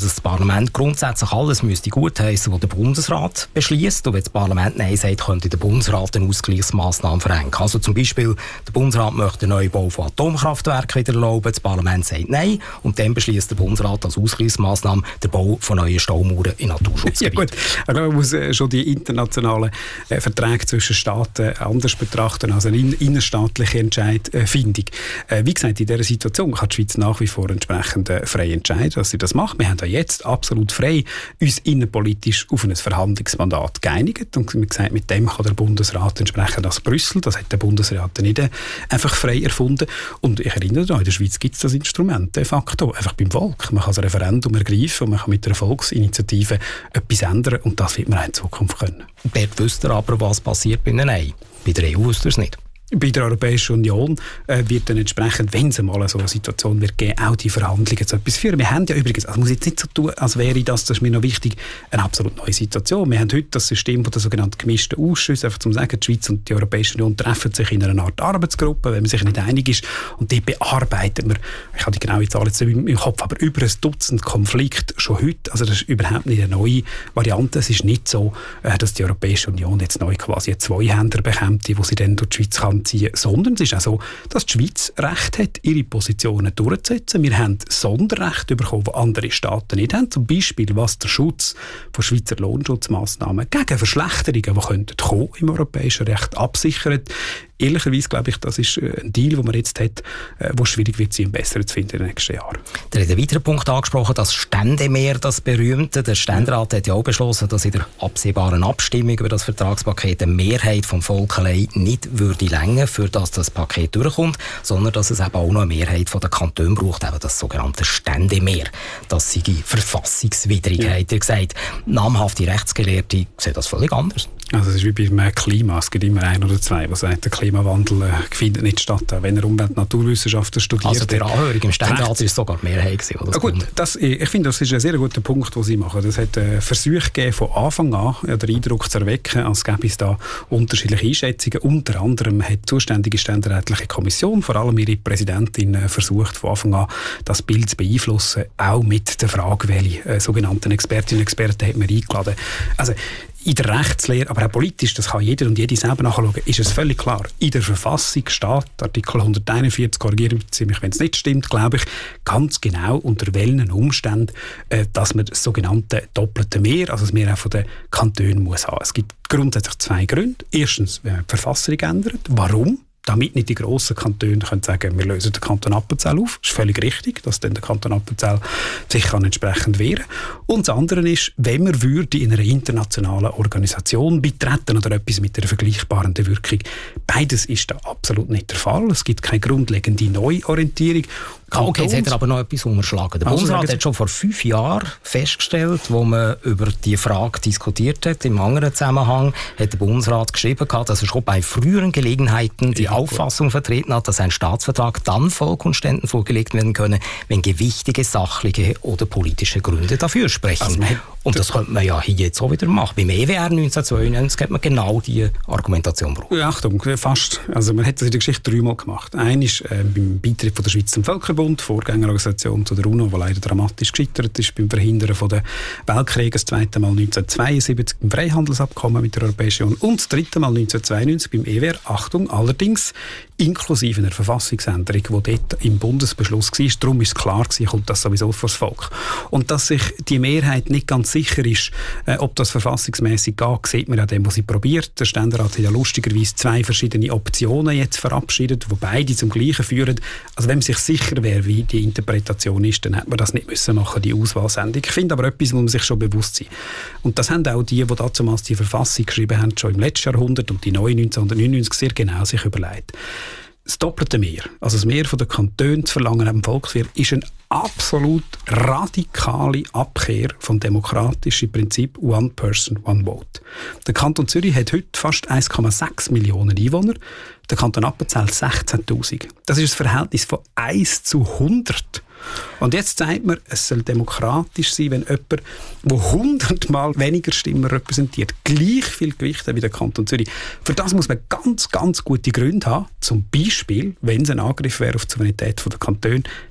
Speaker 5: dass das Parlament grundsätzlich alles müsste gutheissen, was der Bundesrat beschließt. Und wenn das Parlament Nein sagt, könnte der Bundesrat eine Ausgleichsmaßnahme verhängen. Also zum Beispiel, der Bundesrat möchte den Neubau von Atomkraftwerken wieder erlauben, das Parlament sagt Nein und dann beschließt der Bundesrat als Ausgleichsmaßnahme den Bau von neuen Staumauern in Naturschutzgebieten.
Speaker 7: Ja gut, ich glaube, man muss äh, schon die internationalen äh, Verträge zwischen Staaten anders betrachten als eine in, innerstaatliche Entscheidfindung. Äh, wie gesagt, in dieser Situation kann die Schweiz nach wie vor entsprechend äh, frei entscheiden, dass sie das macht. Wir haben ja jetzt absolut frei uns innenpolitisch auf ein Verhandlungsmandat geeinigt und wir gesagt, mit dem kann der Bundesrat entsprechend als Brüssel, das hat der Bundesrat nicht äh, einfach frei erfunden. Und ich erinnere daran, in der Schweiz gibt es das Instrument de facto, einfach beim Volk. Man kann das Referendum ergreifen und man kann mit einer Volksinitiative etwas ändern und das wird man auch in Zukunft können.
Speaker 5: Dort wüsst ihr aber, was passiert bei einem Nein. Bei der E U wüsst ihr es nicht.
Speaker 7: Bei der Europäischen Union äh, wird dann entsprechend, wenn es mal so eine Situation wird geben, auch die Verhandlungen zu etwas führen. Wir haben ja übrigens, also muss jetzt nicht so tun, als wäre das, das ist mir noch wichtig, eine absolut neue Situation. Wir haben heute das System von der sogenannten gemischten Ausschüsse, einfach zum sagen, die Schweiz und die Europäische Union treffen sich in einer Art Arbeitsgruppe, wenn man sich nicht einig ist und die bearbeitet man, ich habe die genaue Zahl jetzt im Kopf, aber über ein Dutzend Konflikte schon heute. Also das ist überhaupt nicht eine neue Variante. Es ist nicht so, äh, dass die Europäische Union jetzt neu quasi einen Zweihänder bekommt, wo sie dann durch die Schweiz kann ziehen, sondern es ist auch so, dass die Schweiz Recht hat, ihre Positionen durchzusetzen. Wir haben Sonderrechte bekommen, die andere Staaten nicht haben. Zum Beispiel, was der Schutz von Schweizer Lohnschutzmaßnahmen gegen Verschlechterungen, die könnten kommen im europäischen Recht, absichert. Ehrlicherweise glaube ich, das ist ein Deal, den man jetzt hat, der schwierig wird sein, besser zu finden in den nächsten Jahren.
Speaker 5: Der hat einen weiteren Punkt angesprochen, das Ständemeer, das berühmte. Der Ständerat hat ja auch beschlossen, dass in der absehbaren Abstimmung über das Vertragspaket eine Mehrheit vom Volk allein nicht würde reichen, für das das Paket durchkommt, sondern dass es eben auch noch eine Mehrheit von den Kantonen braucht, eben das sogenannte Ständemeer. Das sei verfassungswidrig, ja. Hat er gesagt. Namhafte Rechtsgelehrte sehen das völlig anders.
Speaker 7: Also es ist wie beim Klima, es gibt immer ein oder zwei, die sagen, der Klimawandel äh, findet nicht statt, auch wenn er Umwelt- und Naturwissenschaften studiert.
Speaker 5: Also der Anhörung im Ständerat ist sogar die Mehrheit gewesen, oder?
Speaker 7: Ja, gut, das, ich finde, das ist ein sehr guter Punkt, den Sie machen. Es hat äh, Versuche gegeben, von Anfang an ja, den Eindruck zu erwecken, als gäbe es da unterschiedliche Einschätzungen. Unter anderem hat die zuständige ständerätliche Kommission, vor allem ihre Präsidentin, äh, versucht, von Anfang an das Bild zu beeinflussen, auch mit der Frage, welche äh, sogenannten Expertinnen und Experten hat man eingeladen. Also in der Rechtslehre, aber auch politisch, das kann jeder und jede selber nachschauen, ist es völlig klar. In der Verfassung steht, Artikel hunderteinundvierzig, korrigieren Sie mich, wenn es nicht stimmt, glaube ich, ganz genau unter welchen Umständen, äh, dass man das sogenannte doppelte Mehr, also das Mehr auch von den Kantonen muss haben. Es gibt grundsätzlich zwei Gründe. Erstens, wenn man die Verfassung ändert. Warum? Damit nicht die grossen Kantone können sagen, wir lösen den Kanton Appenzell auf. Das ist völlig richtig, dass dann der Kanton Appenzell sich kann entsprechend wehren kann. Und das andere ist, wenn man würde in einer internationalen Organisation beitreten oder etwas mit einer vergleichbaren Wirkung. Beides ist da absolut nicht der Fall. Es gibt keine grundlegende Neuorientierung.
Speaker 5: Okay, jetzt hat er aber noch etwas unterschlagen. Der also Bundesrat hat schon vor fünf Jahren festgestellt, wo man über die Frage diskutiert hat, im anderen Zusammenhang hat der Bundesrat geschrieben, dass er schon bei früheren Gelegenheiten die ja, Auffassung gut. vertreten hat, dass ein Staatsvertrag dann Volk und Ständen vorgelegt werden könne, wenn gewichtige sachliche oder politische Gründe dafür sprechen. Also und das könnte man ja hier jetzt auch wieder machen. Beim E W R neunzehnhundertzweiundneunzig hat man genau diese Argumentation gebraucht.
Speaker 7: Ja, Achtung, fast. Also man hat das in der Geschichte dreimal gemacht. Einmal äh, beim Beitritt von der Schweiz zum Völkerbund, Vorgängerorganisation zu der UNO, die leider dramatisch gescheitert ist beim Verhindern von den Weltkriegen, das zweite Mal neunzehnhundertzweiundsiebzig beim Freihandelsabkommen mit der Europäischen Union und das dritte Mal neunzehnhundertzweiundneunzig beim E W R. Achtung, allerdings inklusive einer Verfassungsänderung, die dort im Bundesbeschluss war. Darum ist es klar gewesen, kommt das sowieso vor das Volk. Und dass sich die Mehrheit nicht ganz sicher ist, äh, ob das verfassungsmäßig geht, sieht man an dem, was sie probiert. Der Ständerat hat ja lustigerweise zwei verschiedene Optionen jetzt verabschiedet, die beide zum Gleichen führen. Also wenn man sich sicher wäre, wie die Interpretation ist, dann hätte man das nicht müssen machen, die Auswahlsendung. Ich finde aber etwas, wo man sich schon bewusst sein. Und das haben auch die, die damals die Verfassung geschrieben haben, schon im letzten Jahrhundert und die neue neunzehnhundertneunundneunzig sehr genau sich überlegt. Das doppelte Mehr, also das Mehr von den Kantonen zu verlangen am Volkswirt, ist eine absolut radikale Abkehr vom demokratischen Prinzip One Person, One Vote. Der Kanton Zürich hat heute fast eins Komma sechs Millionen Einwohner, der Kanton Appenzell sechzehntausend. Das ist das Verhältnis von eins zu hundert. Und jetzt sagt man, es soll demokratisch sein, wenn jemand, der hundertmal weniger Stimmen repräsentiert, gleich viel Gewicht hat wie der Kanton Zürich. Für das muss man ganz, ganz gute Gründe haben. Zum Beispiel, wenn es ein Angriff wäre auf die Souveränität der Kantone,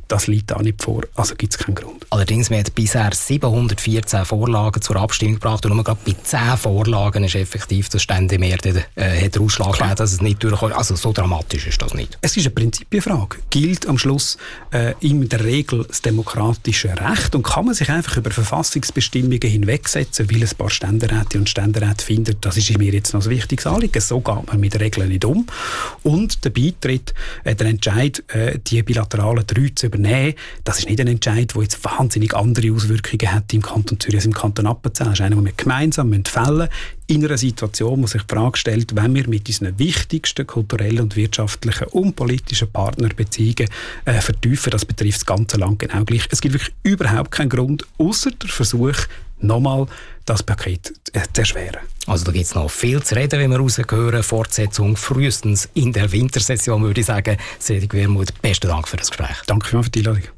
Speaker 7: das liegt da nicht vor, also gibt es keinen Grund.
Speaker 5: Allerdings, wir haben bisher siebenhundertvierzehn Vorlagen zur Abstimmung gebracht und nur gerade bei zehn Vorlagen ist effektiv das Ständemehr äh, hat der Ausschlag gegeben, dass es nicht durchkommt. Also so dramatisch ist das nicht.
Speaker 7: Es ist eine Prinzipienfrage. Gilt am Schluss äh, in der Regel das demokratische Recht und kann man sich einfach über Verfassungsbestimmungen hinwegsetzen, weil ein paar Ständeräte und Ständeräte finden, das ist mir jetzt noch ein wichtiges Anliegen. So geht man mit Regeln nicht um. Und der Beitritt, äh, der Entscheid, äh, die bilateralen drei zu übernehmen, das ist nicht ein Entscheid, der jetzt wahnsinnig andere Auswirkungen hat im Kanton Zürich als im Kanton Appenzell. Das ist einer, den wir gemeinsam fällen müssen, in einer Situation, wo sich die Frage stellt, wenn wir mit unseren wichtigsten kulturellen und wirtschaftlichen und politischen Partnerbeziehungen äh, vertiefen, das betrifft das ganze Land genau gleich. Es gibt wirklich überhaupt keinen Grund, außer der Versuch, nochmal das Paket äh, zu erschweren.
Speaker 5: Also da gibt es noch viel zu reden, wie wir rausgehören. Fortsetzung frühestens in der Wintersession, würde ich sagen. Cedric Wermuth, besten Dank für das Gespräch.
Speaker 7: Danke vielmals für die Einladung.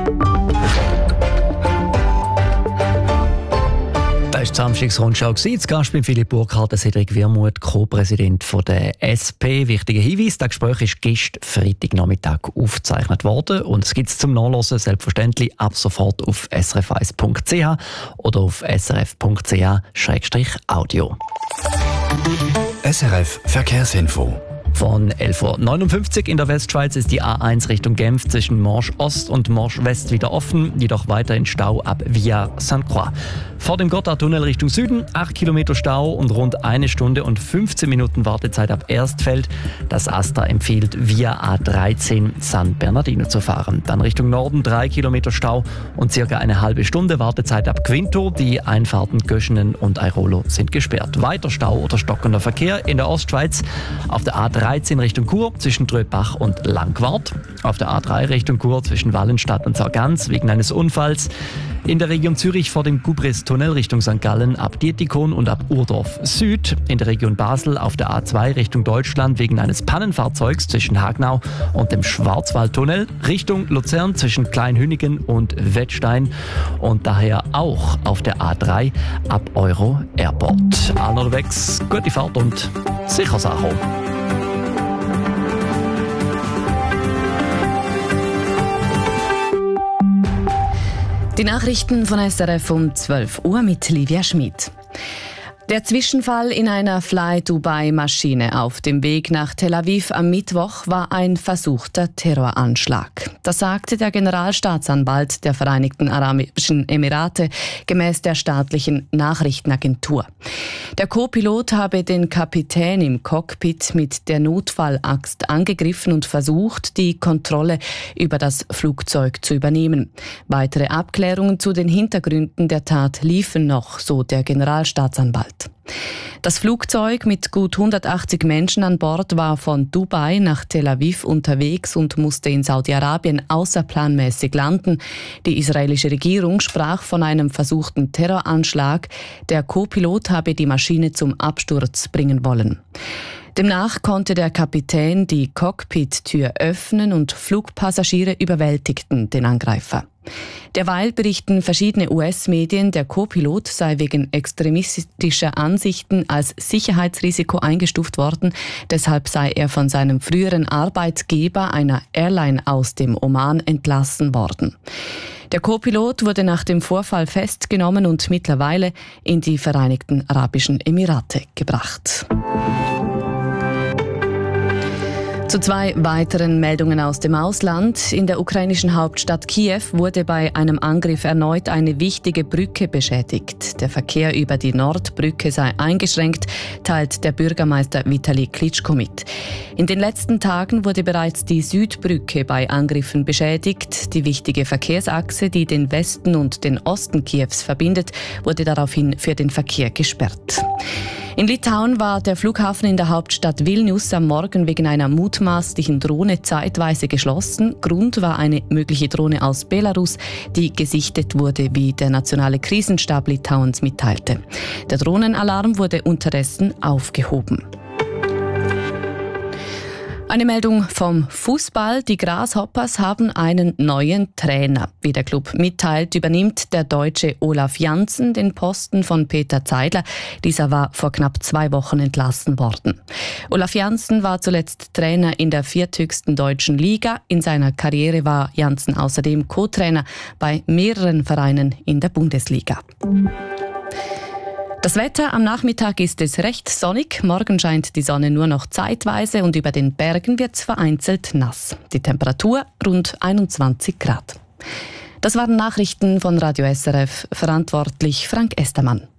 Speaker 3: Das war die Samstagsrundschau. Zu Gast bin Philipp Burkhardt, Cedric Wermuth, Co-Präsident der S P. Wichtiger Hinweis, das Gespräch ist gestern Freitagnachmittag aufgezeichnet worden und es gibt es zum Nachlesen selbstverständlich ab sofort auf s r f eins punkt c h oder auf s r f punkt c h Schrägstrich audio.
Speaker 4: S R F Verkehrsinfo.
Speaker 3: Von elf Uhr neunundfünfzig in der Westschweiz ist die A eins Richtung Genf zwischen Morsch Ost und Morsch West wieder offen, jedoch weiterhin Stau ab Via Sainte Croix. Vor dem Gotthardtunnel Richtung Süden acht Kilometer Stau und rund eine Stunde und fünfzehn Minuten Wartezeit ab Erstfeld. Das AStA empfiehlt via A dreizehn San Bernardino zu fahren. Dann Richtung Norden drei Kilometer Stau und circa eine halbe Stunde Wartezeit ab Quinto. Die Einfahrten Göschenen und Airolo sind gesperrt. Weiter Stau oder stockender Verkehr in der Ostschweiz auf der A dreizehn Richtung Chur zwischen Tröbach und Langquart. Auf der A drei Richtung Chur zwischen Wallenstadt und Sargans wegen eines Unfalls. In der Region Zürich vor dem Gubris-Tunnel Richtung Sankt Gallen ab Dietikon und ab Urdorf Süd. In der Region Basel auf der A zwei Richtung Deutschland wegen eines Pannenfahrzeugs zwischen Hagnau und dem Schwarzwaldtunnel. Richtung Luzern zwischen Kleinhünigen und Wettstein. Und daher auch auf der A drei ab Euro Airport. Allen unterwegs, gute Fahrt und sicher Sache.
Speaker 8: Die Nachrichten von S R F um zwölf Uhr mit Livia Schmid. Der Zwischenfall in einer Fly-Dubai-Maschine auf dem Weg nach Tel Aviv am Mittwoch war ein versuchter Terroranschlag. Das sagte der Generalstaatsanwalt der Vereinigten Arabischen Emirate gemäß der staatlichen Nachrichtenagentur. Der Co-Pilot habe den Kapitän im Cockpit mit der Notfallaxt angegriffen und versucht, die Kontrolle über das Flugzeug zu übernehmen. Weitere Abklärungen zu den Hintergründen der Tat liefen noch, so der Generalstaatsanwalt. Das Flugzeug mit gut hundertachtzig Menschen an Bord war von Dubai nach Tel Aviv unterwegs und musste in Saudi-Arabien außerplanmäßig landen. Die israelische Regierung sprach von einem versuchten Terroranschlag. Der Co-Pilot habe die Maschine zum Absturz bringen wollen. Demnach konnte der Kapitän die Cockpit-Tür öffnen und Flugpassagiere überwältigten den Angreifer. Derweil berichten verschiedene U S-Medien, der Co-Pilot sei wegen extremistischer Ansichten als Sicherheitsrisiko eingestuft worden. Deshalb sei er von seinem früheren Arbeitgeber, einer Airline aus dem Oman, entlassen worden. Der Co-Pilot wurde nach dem Vorfall festgenommen und mittlerweile in die Vereinigten Arabischen Emirate gebracht. Zu zwei weiteren Meldungen aus dem Ausland. In der ukrainischen Hauptstadt Kiew wurde bei einem Angriff erneut eine wichtige Brücke beschädigt. Der Verkehr über die Nordbrücke sei eingeschränkt, teilt der Bürgermeister Vitali Klitschko mit. In den letzten Tagen wurde bereits die Südbrücke bei Angriffen beschädigt. Die wichtige Verkehrsachse, die den Westen und den Osten Kiews verbindet, wurde daraufhin für den Verkehr gesperrt. In Litauen war der Flughafen in der Hauptstadt Vilnius am Morgen wegen einer mutmaßlichen Drohne zeitweise geschlossen. Grund war eine mögliche Drohne aus Belarus, die gesichtet wurde, wie der nationale Krisenstab Litauens mitteilte. Der Drohnenalarm wurde unterdessen aufgehoben. Eine Meldung vom Fußball. Die Grasshoppers haben einen neuen Trainer. Wie der Club mitteilt, übernimmt der Deutsche Olaf Janssen den Posten von Peter Zeidler. Dieser war vor knapp zwei Wochen entlassen worden. Olaf Janssen war zuletzt Trainer in der vierthöchsten deutschen Liga. In seiner Karriere war Janssen außerdem Co-Trainer bei mehreren Vereinen in der Bundesliga. Das Wetter am Nachmittag ist es recht sonnig. Morgen scheint die Sonne nur noch zeitweise und über den Bergen wird es vereinzelt nass. Die Temperatur rund einundzwanzig Grad. Das waren Nachrichten von Radio S R F, verantwortlich Frank Estermann.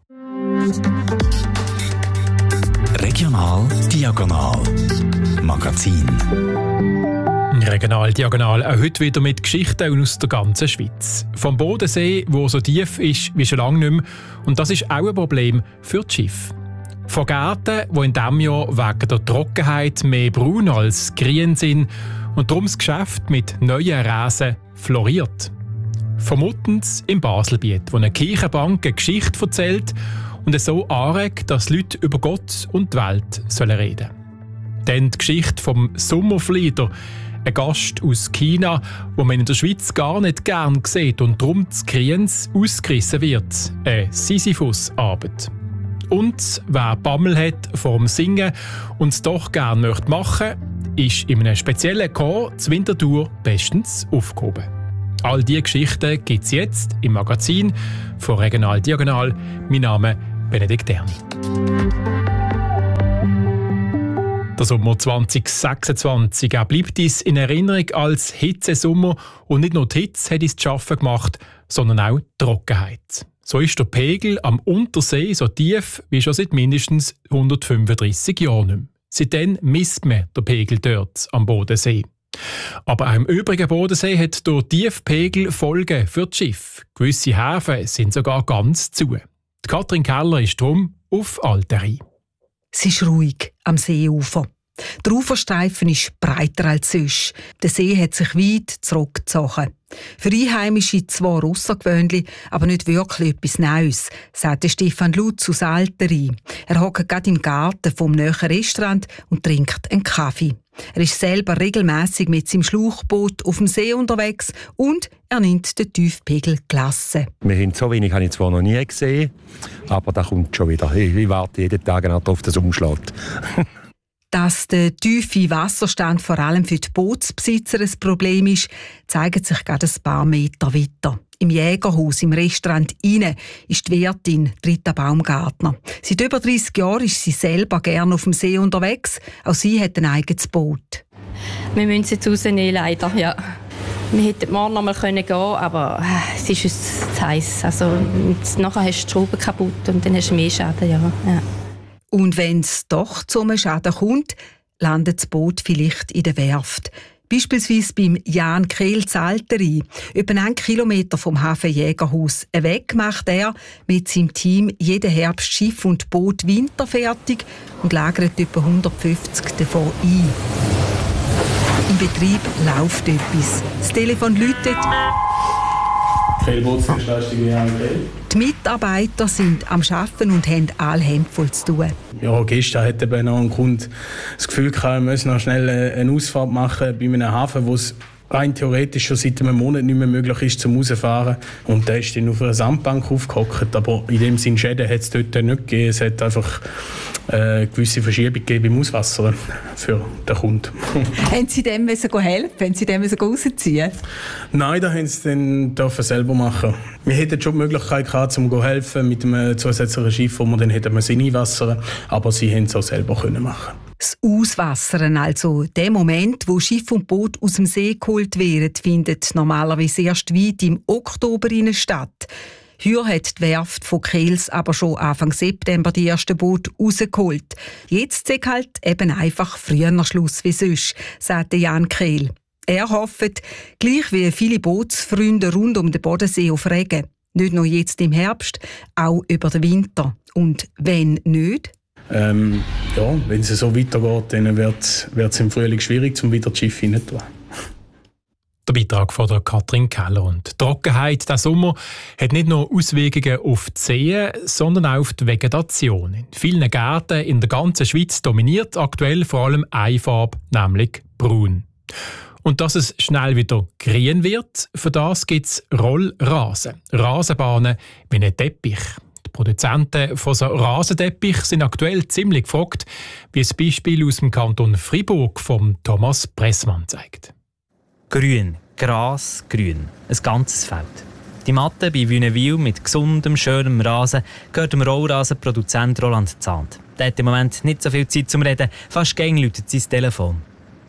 Speaker 9: Regional Diagonal Magazin.
Speaker 10: Regional Diagonal, auch heute wieder mit Geschichten aus der ganzen Schweiz. Vom Bodensee, der so tief ist wie schon lange nicht mehr. Und das ist auch ein Problem für die Schiffe. Von Gärten, die in diesem Jahr wegen der Trockenheit mehr braun als grün sind und darum das Geschäft mit neuen Rasen floriert. Vom Muttens im Baselbiet, wo eine Kirchenbank eine Geschichte erzählt und es so anregt, dass Leute über Gott und die Welt sollen reden. Dann die Geschichte vom Sommerflieder, ein Gast aus China, wo man in der Schweiz gar nicht gern sieht und darum zu Kriens ausgerissen wird. Eine Sisyphus-Arbeit. Und wer Bammel hat vor dem Singen und es doch gern möchte machen, ist in einem speziellen Chor zu Winterthur bestens aufgehoben. All diese Geschichten gibt es jetzt im Magazin von Regional Diagonal. Mein Name ist Benedikt Erni. Der Sommer zwanzig sechsundzwanzig er bleibt uns in Erinnerung als Hitzesommer und nicht nur die Hitze hat uns zu schaffen gemacht, sondern auch die Trockenheit. So ist der Pegel am Untersee so tief wie schon seit mindestens hundertfünfunddreissig Jahren nicht mehr. Seitdem misst man den Pegel dort am Bodensee. Aber auch im übrigen Bodensee hat der Tiefpegel Folgen für das Schiff. Gewisse Häfen sind sogar ganz zu. Die Katrin Keller ist darum auf Alteri.
Speaker 11: Es ist ruhig am Seeufer. Der Uferstreifen ist breiter als sonst. Der See hat sich weit zurückgezogen. Für Einheimische zwar außergewöhnlich, aber nicht wirklich etwas Neues, sagt Stefan Lutz aus Alteri. Er hockt gerade im Garten vom näheren Restaurant und trinkt einen Kaffee. Er ist selber regelmässig mit seinem Schlauchboot auf dem See unterwegs und er nimmt den Tiefpegel gelassen.
Speaker 12: Wir haben so wenig, habe ich zwar noch nie gesehen, aber das kommt schon wieder. Ich, ich warte jeden Tag darauf, dass es umschlägt.
Speaker 11: Dass der tiefe Wasserstand vor allem für die Bootsbesitzer ein Problem ist, zeigt sich gerade ein paar Meter weiter. Im Jägerhaus, im Restaurant innen, ist die Wirtin Rita Baumgartner. Seit über dreissig Jahren ist sie selber gerne auf dem See unterwegs. Auch sie hat ein eigenes Boot.
Speaker 13: Wir müssen es jetzt rausnehmen, leider, ja. Wir hätten morgen noch mal gehen können, aber es ist uns zu heiß. Also, nachher hast du die Schrauben kaputt und dann hast du mehr Schaden, ja. ja.
Speaker 11: Und wenn es doch zu einem Schaden kommt, landet das Boot vielleicht in der Werft. Beispielsweise beim Jan Kehl zu Alteri. Etwa einen Kilometer vom Hafen Jägerhaus weg macht er mit seinem Team jeden Herbst Schiff und Boot winterfertig und lagert etwa hundertfünfzig davon ein. Im Betrieb läuft etwas. Das Telefon läutet. Die Mitarbeiter sind am Arbeiten und haben alle Hände voll zu tun.
Speaker 14: Ja, gestern hat eben noch ein Kunde das Gefühl gehabt, wir müssen noch schnell eine Ausfahrt machen bei einem Hafen, wo es rein theoretisch schon seit einem Monat nicht mehr möglich ist, zum rausfahren. Und der ist dann auf einer Sandbank aufgehockt. Aber in dem Sinne Schäden hat es dort nicht gegeben. Es hat einfach eine gewisse Verschiebung gegeben im Auswasser für den Kunden.
Speaker 11: Haben Sie dem helfen? Haben Sie dem rausziehen?
Speaker 14: Nein, das haben sie dann selber machen. Wir hätten schon die Möglichkeit gehabt, um zu helfen mit einem zusätzlichen Schiff, wo wir dann hätten wir einwassern, aber sie haben es auch selber können machen.
Speaker 11: Das Auswassern, also der Moment, wo Schiff und Boot aus dem See geholt werden, findet normalerweise erst weit im Oktober statt. Hier hat die Werft von Kehls aber schon Anfang September die ersten Boote rausgeholt. Jetzt ist halt eben einfach früher Schluss wie sonst, sagte Jan Kehl. Er hofft, gleich wie viele Bootsfreunde rund um den Bodensee auf Regen. Nicht nur jetzt im Herbst, auch über den Winter. Und wenn nicht?
Speaker 14: Ähm, ja, wenn es so weitergeht, dann wird es im Frühling schwierig, um wieder das Schiff hineinzutun.
Speaker 10: Der Beitrag von der Katrin Keller. Und die Trockenheit diesen Sommer hat nicht nur Auswirkungen auf die Seen, sondern auch auf die Vegetation. In vielen Gärten in der ganzen Schweiz dominiert aktuell vor allem eine Farbe, nämlich braun. Und dass es schnell wieder grün wird, für das gibt es Rollrasen. Rasenbahnen wie ein Teppich. Die Produzenten von so Rasenteppich sind aktuell ziemlich gefragt, wie das Beispiel aus dem Kanton Freiburg von Thomas Pressmann zeigt.
Speaker 15: Grün, Gras, grün. Ein ganzes Feld. Die Matte bei Wünnewil mit gesundem, schönem Rasen gehört dem Rollrasenproduzent Roland Zahnd. Der hat im Moment nicht so viel Zeit zum Reden, fast gängig läutet sein Telefon.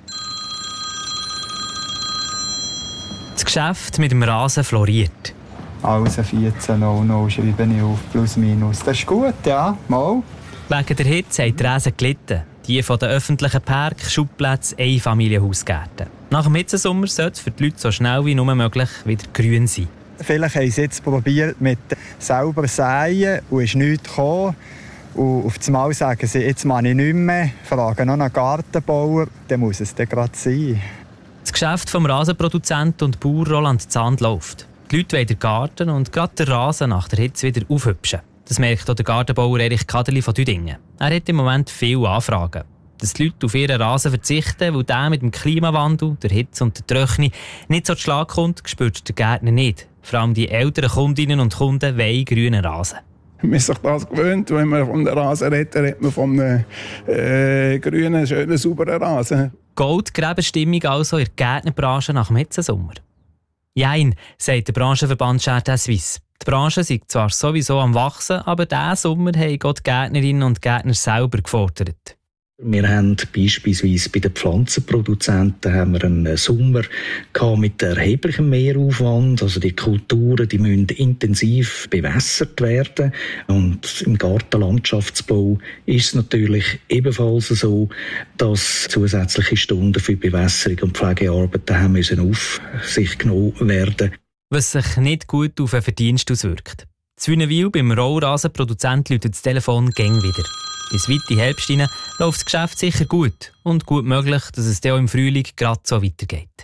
Speaker 15: Das Geschäft mit dem Rasen floriert.
Speaker 16: Also vierzehn null null schreibe ich auf, plus minus. Das ist gut, ja, mal.
Speaker 15: Wegen der Hitze haben die Rasen gelitten. Die von den öffentlichen Parks, Schubplätzen, Einfamilienhausgärten. Nach dem Hitzesommer sollte es für die Leute so schnell wie nur möglich wieder grün sein.
Speaker 16: Vielleicht haben sie jetzt probiert mit selber säen und ist nichts gekommen. Und auf das Mal sagen sie, jetzt mache ich nichts mehr, fragen noch einen Gartenbauer, dann muss es dann gerade sein.
Speaker 15: Das Geschäft vom Rasenproduzent und Bauer Roland Zahnd läuft. Die Leute wollen den Garten und gerade den Rasen nach der Hitze wieder aufhübschen. Das merkt auch der Gartenbauer Erich Kaderli von Düdingen. Er hat im Moment viele Anfragen. Dass die Leute auf ihren Rasen verzichten, weil der mit dem Klimawandel, der Hitze und der Trockenheit nicht so zu Schlag kommt, spürt der Gärtner nicht. Vor allem die älteren Kundinnen und Kunden wollen grünen Rasen.
Speaker 17: Man ist sich das gewöhnt, wenn man von einem Rasen redet, redet man von einem äh, grünen, schönen, sauberen Rasen.
Speaker 15: Goldgräberstimmung also in der Gärtnerbranche nach dem Hitzesommer. Jein, sagt der Branchenverband Jardin Suisse. Die Branche sei zwar sowieso am Wachsen, aber diesen Sommer haben die Gärtnerinnen und Gärtner selber gefordert.
Speaker 18: Wir haben beispielsweise bei den Pflanzenproduzenten haben wir einen Sommer mit erheblichem Mehraufwand. Also die Kulturen, die müssen intensiv bewässert werden. Und im Gartenlandschaftsbau ist es natürlich ebenfalls so, dass zusätzliche Stunden für Bewässerung und Pflegearbeiten haben müssen auf sich genommen werden.
Speaker 15: Was sich nicht gut auf den Verdienst auswirkt. Zu Wünnewil beim Rollrasenproduzent läutet das Telefon gäng wieder. Bis weit in Herbst hinein läuft das Geschäft sicher gut und gut möglich, dass es dann auch im Frühling gerade so weitergeht.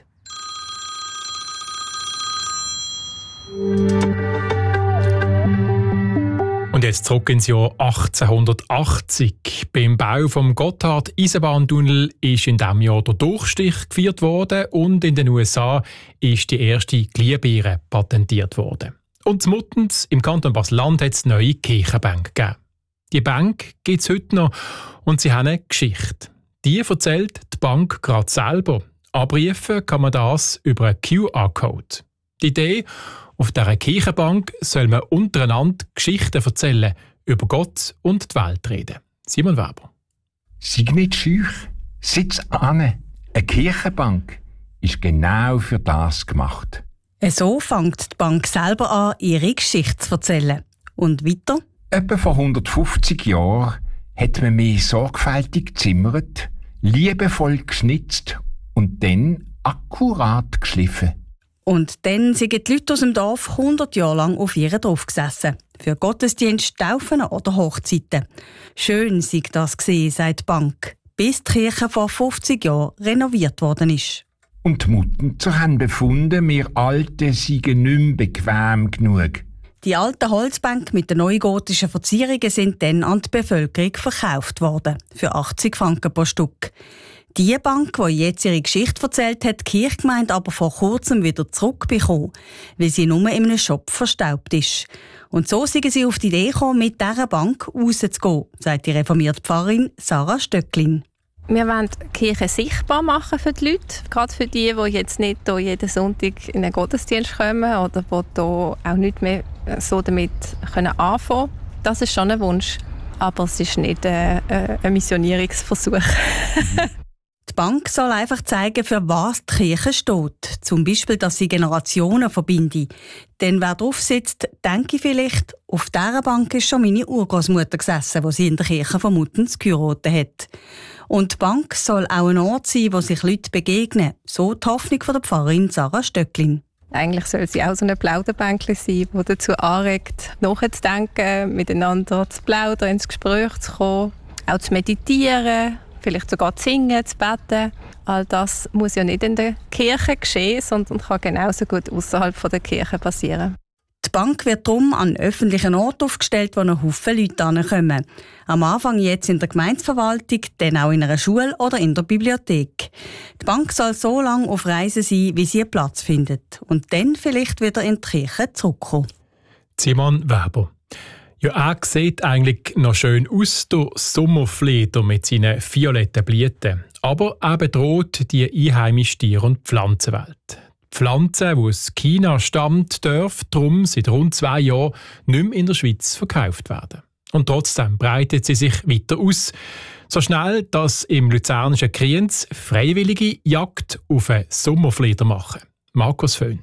Speaker 10: Und jetzt zurück ins Jahr achtzehnhundertachtzig. Beim Bau vom Gotthard-Eisenbahntunnel ist in diesem Jahr der Durchstich gefeiert worden und in den U S A ist die erste Glühbirne patentiert worden. Und in Muttens im Kanton Basel-Land hat es neue Kirchenbank gegeben. Die Bank gibt es heute noch und sie haben eine Geschichte. Die erzählt die Bank gerade selber. Abrufen kann man das über einen Q R-Code. Die Idee, auf dieser Kirchenbank soll man untereinander Geschichten erzählen, über Gott und die Welt reden. Simon Weber.
Speaker 19: Sei nicht schüch, sitz an. Eine Kirchenbank ist genau für das gemacht.
Speaker 20: So fängt die Bank selber an, ihre Geschichte zu erzählen. Und weiter?
Speaker 19: Etwa vor hundertfünfzig Jahren hat man mich sorgfältig gezimmert, liebevoll geschnitzt und dann akkurat geschliffen.
Speaker 20: Und dann sind die Leute aus dem Dorf hundert Jahre lang auf ihren drauf gesessen. Für Gottesdienst, Taufen oder Hochzeiten. Schön sei das gesehen, sagt die Bank, bis die Kirche vor fünfzig Jahren renoviert worden ist.
Speaker 19: Und die Muttenzer haben befunden, wir Alten seien nicht mehr bequem genug.
Speaker 20: Die alten Holzbänke mit den neugotischen Verzierungen sind dann an die Bevölkerung verkauft worden. Für achtzig Franken pro Stück. Die Bank, die jetzt ihre Geschichte erzählt hat, die Kirchgemeinde aber vor kurzem wieder zurückbekommen, weil sie nur in einem Shop verstaubt ist. Und so sind sie auf die Idee gekommen, mit dieser Bank rauszugehen, sagt die reformierte Pfarrerin Sarah Stöcklin.
Speaker 13: Wir wollen die Kirche sichtbar machen für die Leute, gerade für die, die jetzt nicht hier jeden Sonntag in einen Gottesdienst kommen oder die hier auch nicht mehr so damit können anfangen können. Das ist schon ein Wunsch, aber es ist nicht äh, ein Missionierungsversuch.
Speaker 20: Die Bank soll einfach zeigen, für was die Kirche steht. Zum Beispiel, dass sie Generationen verbindet. Denn wer drauf sitzt, denke ich vielleicht, auf dieser Bank ist schon meine Urgroßmutter gesessen, wo sie in der Kirche von Muttens geheiratet hat. Und die Bank soll auch ein Ort sein, wo sich Leute begegnen. So die Hoffnung von der Pfarrerin Sarah Stöcklin.
Speaker 13: Eigentlich soll sie auch so eine Plauderbänkchen sein, die dazu anregt, nachzudenken, miteinander zu plaudern, ins Gespräch zu kommen, auch zu meditieren, vielleicht sogar zu singen, zu beten. All das muss ja nicht in der Kirche geschehen, sondern kann genauso gut außerhalb der Kirche passieren.
Speaker 20: Die Bank wird darum an öffentlichen Orten aufgestellt, wo ein Haufen Leute hinkommen. Am Anfang jetzt in der Gemeindeverwaltung, dann auch in einer Schule oder in der Bibliothek. Die Bank soll so lange auf Reisen sein, wie sie Platz findet. Und dann vielleicht wieder in die Kirche zurückkommen.
Speaker 10: Simon Weber. Ja, er sieht eigentlich noch schön aus, der Sommerfleder mit seinen violetten Blüten. Aber er bedroht die einheimische Tier- und Pflanzenwelt. Die Pflanze, die aus China stammt, darf darum seit rund zwei Jahren nicht mehr in der Schweiz verkauft werden. Und trotzdem breitet sie sich weiter aus. So schnell, dass im luzernischen Kriens freiwillige Jagd auf einen Sommerfleder machen. Markus Föhn.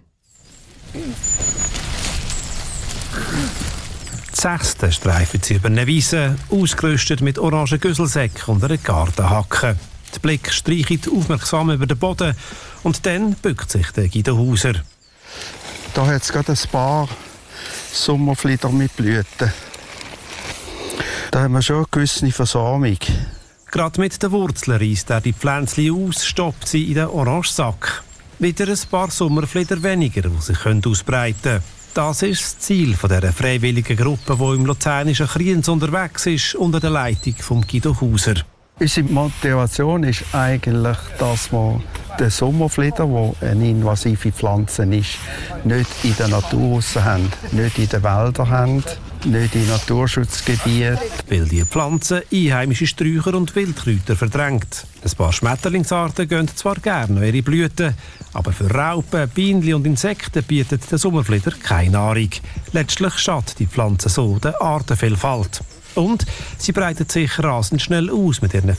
Speaker 21: Die Sechste streifen sie über eine Wiese, ausgerüstet mit orangen Güsselsäcken und einer Gartenhacke. Der Blick streicht aufmerksam über den Boden und dann bückt sich der Guido Hauser.
Speaker 22: Da hat es gerade ein paar Sommerflieder mit Blüten. Da haben wir schon eine gewisse Versäumung.
Speaker 21: Gerade mit den Wurzeln reisst er die Pflänzchen aus, stoppt sie in den Orangesack. Wieder ein paar Sommerflieder weniger, die sich ausbreiten können. Das ist das Ziel dieser freiwilligen Gruppe, die im luzernischen Kriens unterwegs ist, unter der Leitung von Guido Hauser.
Speaker 22: Unsere Motivation ist eigentlich, dass wir den Sommerflieder, der eine invasive Pflanze ist, nicht in der Natur haben, nicht in den Wäldern haben, nicht in Naturschutzgebieten.
Speaker 21: Weil die Pflanze einheimische Sträucher und Wildkräuter verdrängt. Ein paar Schmetterlingsarten gehen zwar gerne noch ihre Blüten, aber für Raupen, Bienen und Insekten bietet der Sommerflieder keine Nahrung. Letztlich schadet die Pflanze so der Artenvielfalt. Und sie breitet sich rasend schnell aus mit ihren